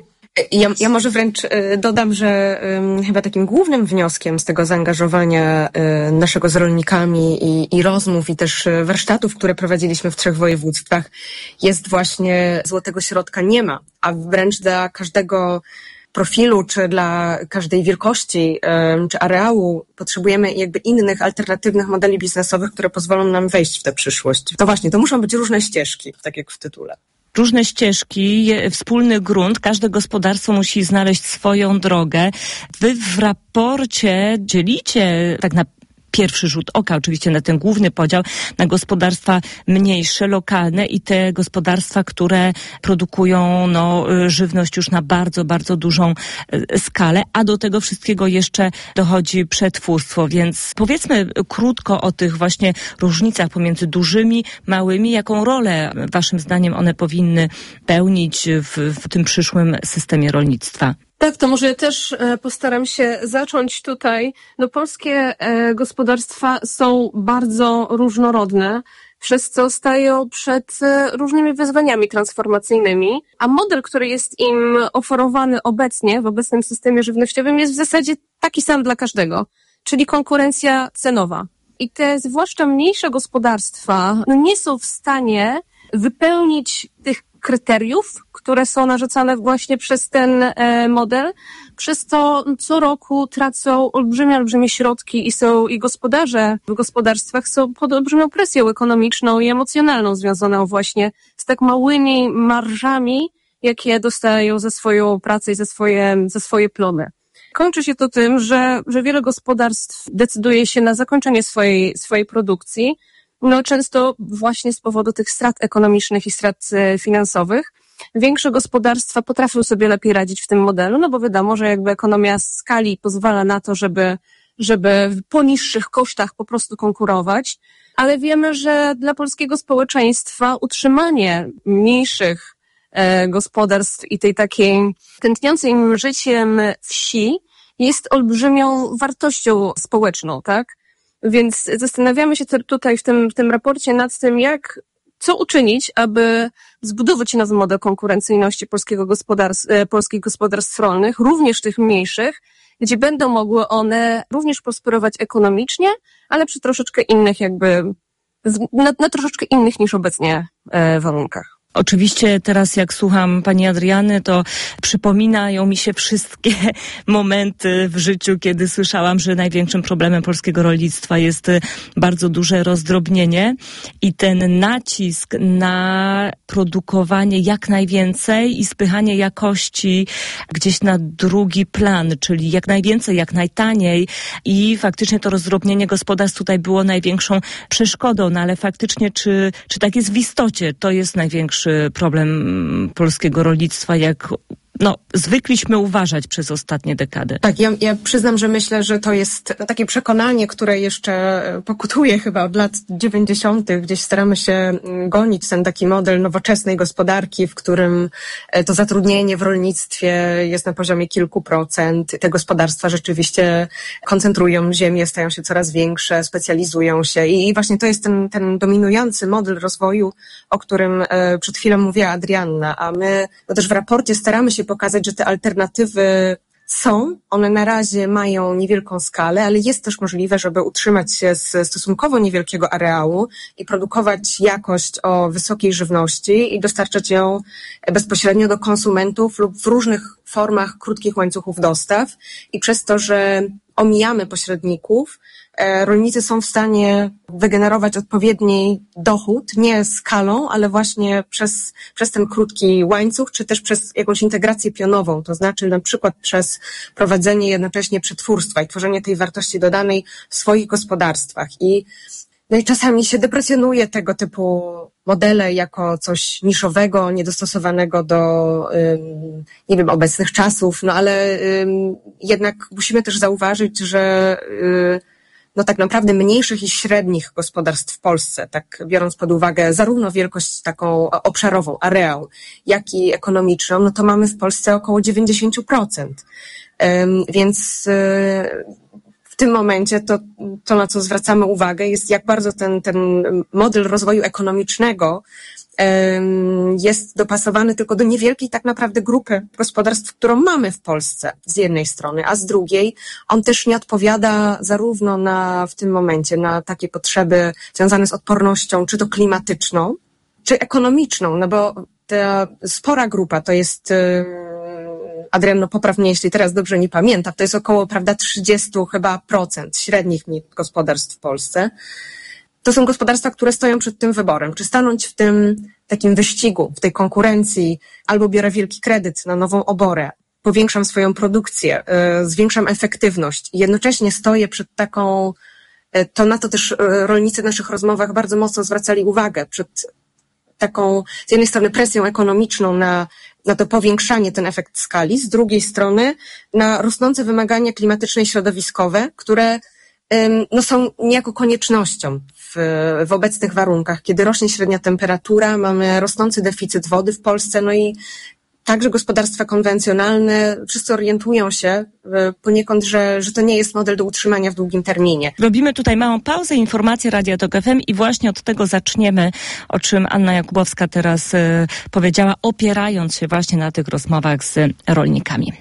Speaker 1: Ja może wręcz dodam, że chyba takim głównym wnioskiem z tego zaangażowania naszego z rolnikami i rozmów i też warsztatów, które prowadziliśmy w 3 województwach, jest właśnie złotego środka nie ma, a wręcz dla każdego profilu, czy dla każdej wielkości, czy areału potrzebujemy jakby innych, alternatywnych modeli biznesowych, które pozwolą nam wejść w tę przyszłość. To właśnie, to muszą być różne ścieżki, tak jak w tytule.
Speaker 23: Różne ścieżki, wspólny grunt, każde gospodarstwo musi znaleźć swoją drogę. Wy w raporcie dzielicie tak na pierwszy rzut oka, oczywiście na ten główny podział, na gospodarstwa mniejsze, lokalne i te gospodarstwa, które produkują żywność już na bardzo, bardzo dużą skalę, a do tego wszystkiego jeszcze dochodzi przetwórstwo, więc powiedzmy krótko o tych właśnie różnicach pomiędzy dużymi, małymi, jaką rolę waszym zdaniem one powinny pełnić w tym przyszłym systemie rolnictwa.
Speaker 11: Tak, to może też postaram się zacząć tutaj. Polskie gospodarstwa są bardzo różnorodne, przez co stają przed różnymi wyzwaniami transformacyjnymi, a model, który jest im oferowany obecnie w obecnym systemie żywnościowym jest w zasadzie taki sam dla każdego, czyli konkurencja cenowa. I te zwłaszcza mniejsze gospodarstwa nie są w stanie wypełnić tych kryteriów, które są narzucane właśnie przez ten model, przez to co roku tracą olbrzymie środki i gospodarze w gospodarstwach są pod olbrzymią presją ekonomiczną i emocjonalną związaną właśnie z tak małymi marżami, jakie dostają za swoją pracę i za swoje plony. Kończy się to tym, że wiele gospodarstw decyduje się na zakończenie swojej produkcji, często właśnie z powodu tych strat ekonomicznych i strat finansowych. Większe gospodarstwa potrafią sobie lepiej radzić w tym modelu, bo wiadomo, że jakby ekonomia skali pozwala na to, żeby po niższych kosztach po prostu konkurować, ale wiemy, że dla polskiego społeczeństwa utrzymanie mniejszych gospodarstw i tej takiej tętniącej życiem wsi jest olbrzymią wartością społeczną, tak? Więc zastanawiamy się tutaj w tym raporcie nad tym, co uczynić, aby zbudować nowy model konkurencyjności polskich gospodarstw rolnych, również tych mniejszych, gdzie będą mogły one również prosperować ekonomicznie, ale przy troszeczkę innych na troszeczkę innych niż obecnie warunkach.
Speaker 23: Oczywiście teraz jak słucham pani Adriany, to przypominają mi się wszystkie momenty w życiu, kiedy słyszałam, że największym problemem polskiego rolnictwa jest bardzo duże rozdrobnienie i ten nacisk na produkowanie jak najwięcej i spychanie jakości gdzieś na drugi plan, czyli jak najwięcej, jak najtaniej i faktycznie to rozdrobnienie gospodarstw tutaj było największą przeszkodą, ale faktycznie czy tak jest w istocie, to jest największy problem polskiego rolnictwa, jak zwykliśmy uważać przez ostatnie dekady.
Speaker 1: Tak, ja przyznam, że myślę, że to jest takie przekonanie, które jeszcze pokutuje chyba od lat 90. Gdzieś staramy się gonić ten taki model nowoczesnej gospodarki, w którym to zatrudnienie w rolnictwie jest na poziomie kilku procent. Te gospodarstwa rzeczywiście koncentrują ziemię, stają się coraz większe, specjalizują się i właśnie to jest ten dominujący model rozwoju, o którym przed chwilą mówiła Adrianna, a my też w raporcie staramy się pokazać, że te alternatywy są. One na razie mają niewielką skalę, ale jest też możliwe, żeby utrzymać się z stosunkowo niewielkiego areału i produkować jakość o wysokiej żywności i dostarczać ją bezpośrednio do konsumentów lub w różnych formach krótkich łańcuchów dostaw. I przez to, że omijamy pośredników, rolnicy są w stanie wygenerować odpowiedni dochód, nie skalą, ale właśnie przez ten krótki łańcuch, czy też przez jakąś integrację pionową, to znaczy na przykład przez prowadzenie jednocześnie przetwórstwa i tworzenie tej wartości dodanej w swoich gospodarstwach. No i czasami się deprecjonuje tego typu modele jako coś niszowego, niedostosowanego do, nie wiem, obecnych czasów, no ale jednak musimy też zauważyć, że no tak naprawdę mniejszych i średnich gospodarstw w Polsce, tak biorąc pod uwagę zarówno wielkość taką obszarową, areał, jak i ekonomiczną, no to mamy w Polsce około 90%. Więc w tym momencie to na co zwracamy uwagę, jest jak bardzo ten model rozwoju ekonomicznego jest dopasowany tylko do niewielkiej tak naprawdę grupy gospodarstw, którą mamy w Polsce z jednej strony, a z drugiej on też nie odpowiada zarówno w tym momencie na takie potrzeby związane z odpornością, czy to klimatyczną, czy ekonomiczną, no bo ta spora grupa to jest, Adrian, no popraw mnie, jeśli teraz dobrze nie pamiętam, to jest około, prawda, 30% chyba średnich gospodarstw w Polsce. To są gospodarstwa, które stoją przed tym wyborem, czy stanąć w tym takim wyścigu, w tej konkurencji, albo biorę wielki kredyt na nową oborę, powiększam swoją produkcję, zwiększam efektywność i jednocześnie stoję przed taką, to na to też rolnicy w naszych rozmowach bardzo mocno zwracali uwagę, przed taką z jednej strony presją ekonomiczną na to powiększanie, ten efekt skali, z drugiej strony na rosnące wymagania klimatyczne i środowiskowe, które no są niejako koniecznością w obecnych warunkach, kiedy rośnie średnia temperatura, mamy rosnący deficyt wody w Polsce, no i także gospodarstwa konwencjonalne wszyscy orientują się poniekąd, że to nie jest model do utrzymania w długim terminie.
Speaker 23: Robimy tutaj małą pauzę, informacje Radia Tok FM i właśnie od tego zaczniemy, o czym Anna Jakubowska teraz powiedziała, opierając się właśnie na tych rozmowach z rolnikami.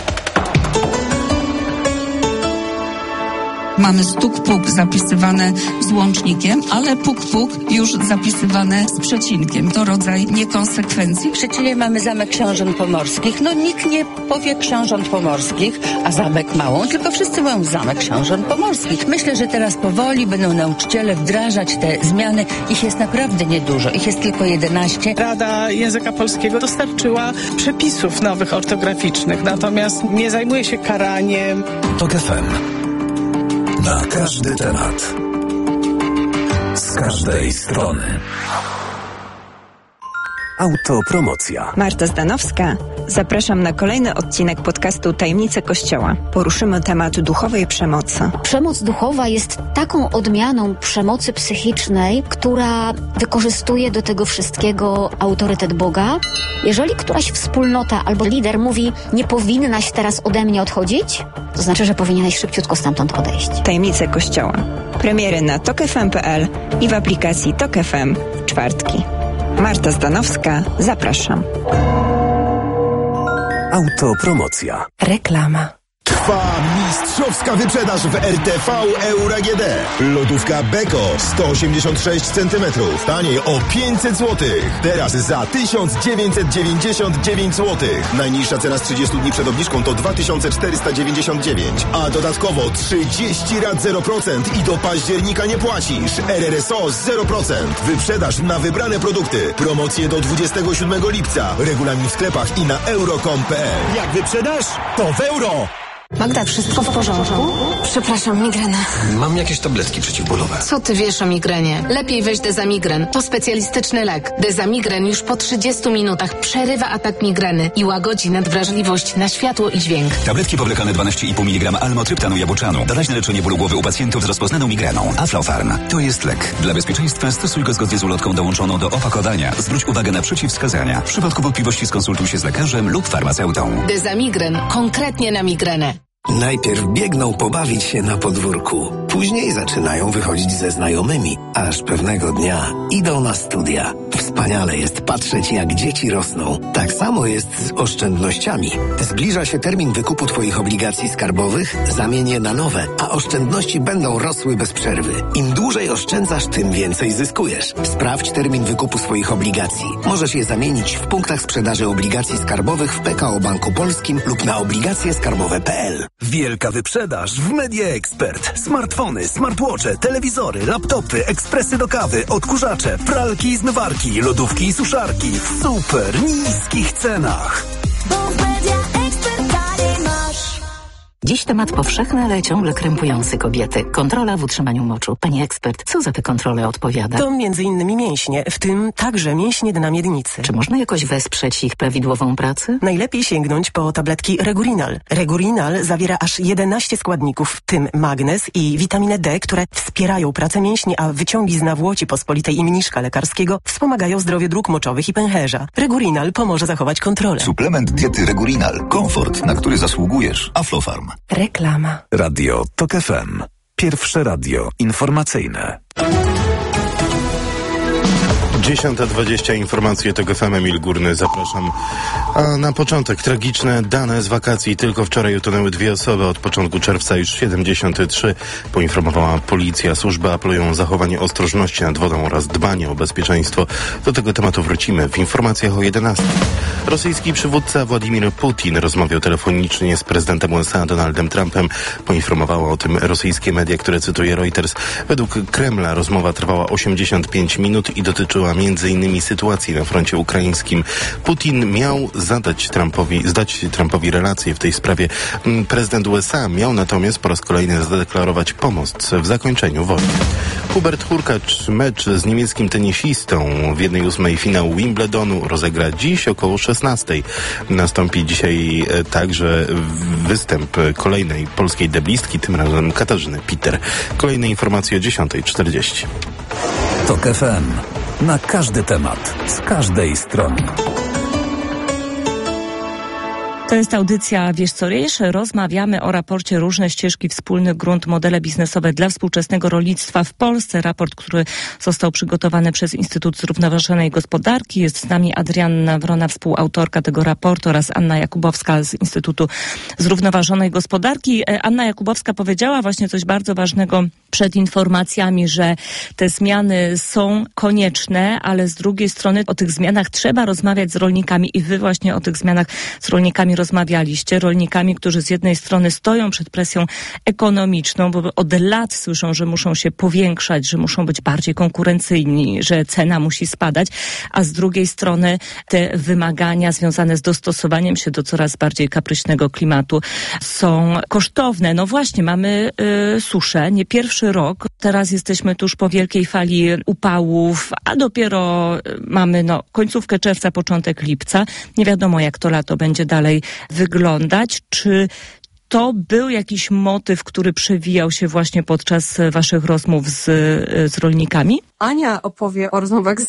Speaker 4: Mamy stuk-puk zapisywane z łącznikiem, ale puk-puk już zapisywane z przecinkiem. To rodzaj niekonsekwencji.
Speaker 5: W Szczecinie mamy Zamek Książąt Pomorskich. No nikt nie powie Książąt Pomorskich, a Zamek Małą, tylko wszyscy mówią Zamek Książąt Pomorskich. Myślę, że teraz powoli będą nauczyciele wdrażać te zmiany. Ich jest naprawdę niedużo. Ich jest tylko 11.
Speaker 6: Rada Języka Polskiego dostarczyła przepisów nowych ortograficznych, natomiast nie zajmuje się karaniem.
Speaker 8: Tok FM. Na każdy temat. Z każdej strony. Autopromocja.
Speaker 24: Marta Zdanowska. Zapraszam na kolejny odcinek podcastu Tajemnice Kościoła. Poruszymy temat duchowej przemocy.
Speaker 25: Przemoc duchowa jest taką odmianą przemocy psychicznej, która wykorzystuje do tego wszystkiego autorytet Boga. Jeżeli któraś wspólnota albo lider mówi, nie powinnaś teraz ode mnie odchodzić, to znaczy, że powinieneś szybciutko stamtąd odejść.
Speaker 24: Tajemnice Kościoła. Premiery na tokfm.pl i w aplikacji Tok FM w czwartki. Marta Zdanowska, zapraszam.
Speaker 8: Autopromocja.
Speaker 24: Reklama.
Speaker 26: Trwa mistrzowska wyprzedaż w RTV Euro AGD. Lodówka Beko 186 cm. Taniej o 500 zł. Teraz za 1999 zł. Najniższa cena z 30 dni przed obniżką to 2499. A dodatkowo 30 rat 0% i do października nie płacisz. RRSO 0%. Wyprzedaż na wybrane produkty. Promocje do 27 lipca. Regulamin w sklepach i na euro.com.pl.
Speaker 27: Jak wyprzedasz, to w euro.
Speaker 25: Magda, wszystko w porządku? Przepraszam, migrena.
Speaker 28: Mam jakieś tabletki przeciwbólowe.
Speaker 25: Co ty wiesz o migrenie? Lepiej weź Dezamigren. To specjalistyczny lek. Dezamigren już po 30 minutach przerywa atak migreny i łagodzi nadwrażliwość na światło i dźwięk.
Speaker 28: Tabletki powlekane 12,5 mg almotryptanu jabłczanu. Doraźne leczenie bólu głowy u pacjentów z rozpoznaną migreną. Aflofarm. To jest lek. Dla bezpieczeństwa stosuj go zgodnie z ulotką dołączoną do opakowania. Zwróć uwagę na przeciwwskazania. W przypadku wątpliwości skonsultuj się z lekarzem lub farmaceutą.
Speaker 25: Dezamigren. Konkretnie na migrenę.
Speaker 28: Najpierw biegną pobawić się na podwórku. Później zaczynają wychodzić ze znajomymi. Aż pewnego dnia idą na studia.
Speaker 2: Wspaniale jest patrzeć, jak dzieci rosną. Tak samo jest z oszczędnościami. Zbliża się termin wykupu Twoich obligacji skarbowych, zamień je na nowe, a oszczędności będą rosły bez przerwy. Im dłużej oszczędzasz, tym więcej zyskujesz. Sprawdź termin wykupu swoich obligacji. Możesz je zamienić w punktach sprzedaży obligacji skarbowych w PKO Banku Polskim lub na obligacjeskarbowe.pl.
Speaker 8: Wielka wyprzedaż w Media Expert. Smartfony, smartwatche, telewizory, laptopy, ekspresy do kawy, odkurzacze, pralki i zmywarki, lodówki i suszarki w super niskich cenach.
Speaker 3: Dziś temat powszechny, ale ciągle krępujący kobiety. Kontrola w utrzymaniu moczu. Pani ekspert, co za te kontrole odpowiada?
Speaker 7: To m.in. mięśnie, w tym także mięśnie dna miednicy.
Speaker 3: Czy można jakoś wesprzeć ich prawidłową pracę?
Speaker 7: Najlepiej sięgnąć po tabletki Regurinal. Regurinal zawiera aż 11 składników, w tym magnez i witaminę D, które wspierają pracę mięśni, a wyciągi z nawłoci pospolitej i mniszka lekarskiego wspomagają zdrowie dróg moczowych i pęcherza. Regurinal pomoże zachować kontrolę.
Speaker 28: Suplement diety Regurinal. Komfort, na który zasługujesz. Aflofarm.
Speaker 7: Reklama.
Speaker 8: Radio TOK FM. Pierwsze radio informacyjne.
Speaker 13: 10:20 informacje TOK FM. Emil Górny, zapraszam. A na początek tragiczne dane z wakacji. Tylko wczoraj utonęły 2 osoby, od początku czerwca już 73, poinformowała policja. Służby apelują o zachowanie ostrożności nad wodą oraz dbanie o bezpieczeństwo. Do tego tematu wrócimy w informacjach o 11. Rosyjski przywódca Władimir Putin rozmawiał telefonicznie z prezydentem USA Donaldem Trumpem. Poinformowało o tym rosyjskie media, które cytuje Reuters. Według Kremla rozmowa trwała 85 minut i dotyczyła m.in. sytuacji na froncie ukraińskim. Putin miał zdać Trumpowi relacje w tej sprawie. Prezydent USA miał natomiast po raz kolejny zadeklarować pomoc w zakończeniu wojny. Hubert Hurkacz mecz z niemieckim tenisistą w 1/8 finału Wimbledonu rozegra dziś około 16:00. Nastąpi dzisiaj także występ kolejnej polskiej deblistki, tym razem Katarzyny Piter. Kolejne informacje o 10:40.
Speaker 8: TOK FM. Na każdy temat, z każdej strony.
Speaker 23: To jest audycja Wiesz co wiesz? Rozmawiamy o raporcie Różne ścieżki, wspólny grunt, modele biznesowe dla współczesnego rolnictwa w Polsce. Raport, który został przygotowany przez Instytut Zrównoważonej Gospodarki. Jest z nami Adrianna Wrona, współautorka tego raportu, oraz Anna Jakubowska z Instytutu Zrównoważonej Gospodarki. Anna Jakubowska powiedziała właśnie coś bardzo ważnego przed informacjami, że te zmiany są konieczne, ale z drugiej strony o tych zmianach trzeba rozmawiać z rolnikami i wy właśnie o tych zmianach z rolnikami rozmawialiście. Rolnikami, którzy z jednej strony stoją przed presją ekonomiczną, bo od lat słyszą, że muszą się powiększać, że muszą być bardziej konkurencyjni, że cena musi spadać, a z drugiej strony te wymagania związane z dostosowaniem się do coraz bardziej kapryśnego klimatu są kosztowne. No właśnie, mamy suszę, nie pierwszy rok. Teraz jesteśmy tuż po wielkiej fali upałów, a dopiero mamy końcówkę czerwca, początek lipca. Nie wiadomo, jak to lato będzie dalej wyglądać. Czy to był jakiś motyw, który przewijał się właśnie podczas waszych rozmów z rolnikami?
Speaker 11: Ania opowie o rozmowach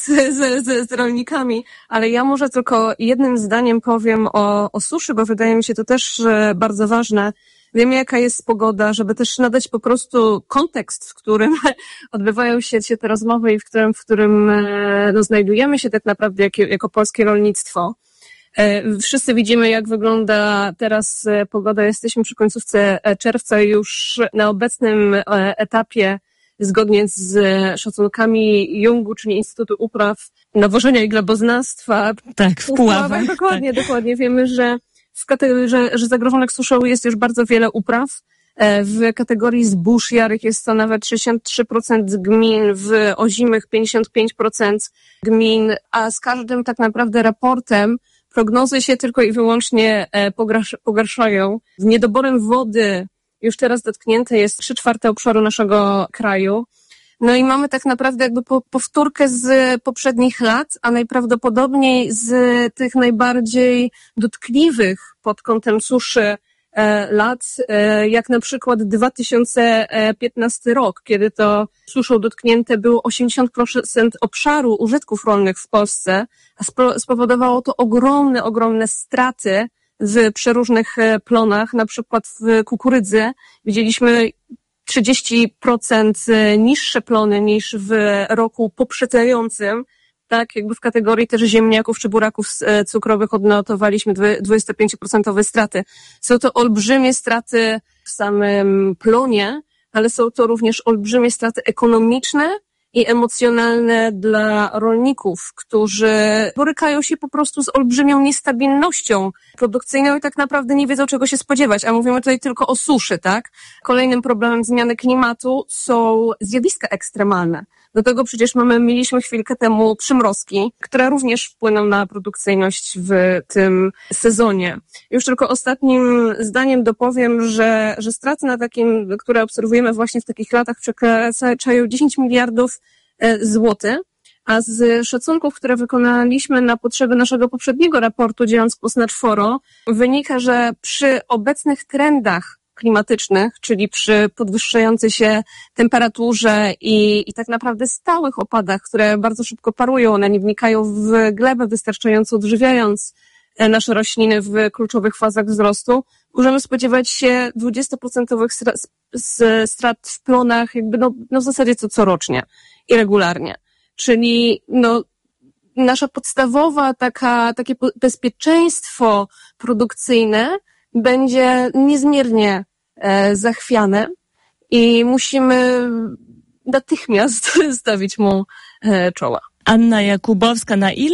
Speaker 11: z rolnikami, ale ja może tylko jednym zdaniem powiem o suszy, bo wydaje mi się to też bardzo ważne. Wiemy, jaka jest pogoda, żeby też nadać po prostu kontekst, w którym odbywają się te rozmowy i w którym znajdujemy się tak naprawdę jako polskie rolnictwo. Wszyscy widzimy, jak wygląda teraz pogoda. Jesteśmy przy końcówce czerwca i już na obecnym etapie, zgodnie z szacunkami Jungu, czyli Instytutu Upraw, Nawożenia i Gleboznawstwa.
Speaker 23: Tak, w Puławach.
Speaker 11: Dokładnie. Wiemy, że zagrożonych suszą jest już bardzo wiele upraw. W kategorii zbóż jarych jest to nawet 63% gmin, w ozimych 55% gmin, a z każdym tak naprawdę raportem prognozy się tylko i wyłącznie pogarszają. Niedoborem wody już teraz dotknięte jest 3/4 obszaru naszego kraju. No i mamy tak naprawdę jakby powtórkę z poprzednich lat, a najprawdopodobniej z tych najbardziej dotkliwych pod kątem suszy lat, jak na przykład 2015 rok, kiedy to suszą dotknięte było 80% obszaru użytków rolnych w Polsce, a spowodowało to ogromne straty w przeróżnych plonach, na przykład w kukurydzy. Widzieliśmy 30% niższe plony niż w roku poprzedzającym. tak, jakby w kategorii też ziemniaków czy buraków cukrowych odnotowaliśmy 25% straty. Są to olbrzymie straty w samym plonie, ale są to również olbrzymie straty ekonomiczne i emocjonalne dla rolników, którzy borykają się po prostu z olbrzymią niestabilnością produkcyjną i tak naprawdę nie wiedzą, czego się spodziewać. A mówimy tutaj tylko o suszy, tak? Kolejnym problemem zmiany klimatu są zjawiska ekstremalne. Do tego przecież mieliśmy chwilkę temu przymrozki, które również wpłyną na produkcyjność w tym sezonie. Już tylko ostatnim zdaniem dopowiem, że straty na takim, które obserwujemy właśnie w takich latach, przekraczają 10 miliardów złotych, a z szacunków, które wykonaliśmy na potrzeby naszego poprzedniego raportu, dzieląc głos na czworo, wynika, że przy obecnych trendach klimatycznych, czyli przy podwyższającej się temperaturze i tak naprawdę stałych opadach, które bardzo szybko parują, one nie wnikają w glebę wystarczająco odżywiając nasze rośliny w kluczowych fazach wzrostu, możemy spodziewać się 20% strat w plonach jakby w zasadzie corocznie i regularnie. Czyli nasza podstawowa takie bezpieczeństwo produkcyjne będzie niezmiernie zachwiane i musimy natychmiast stawić mu czoła.
Speaker 23: Anna Jakubowska, na ile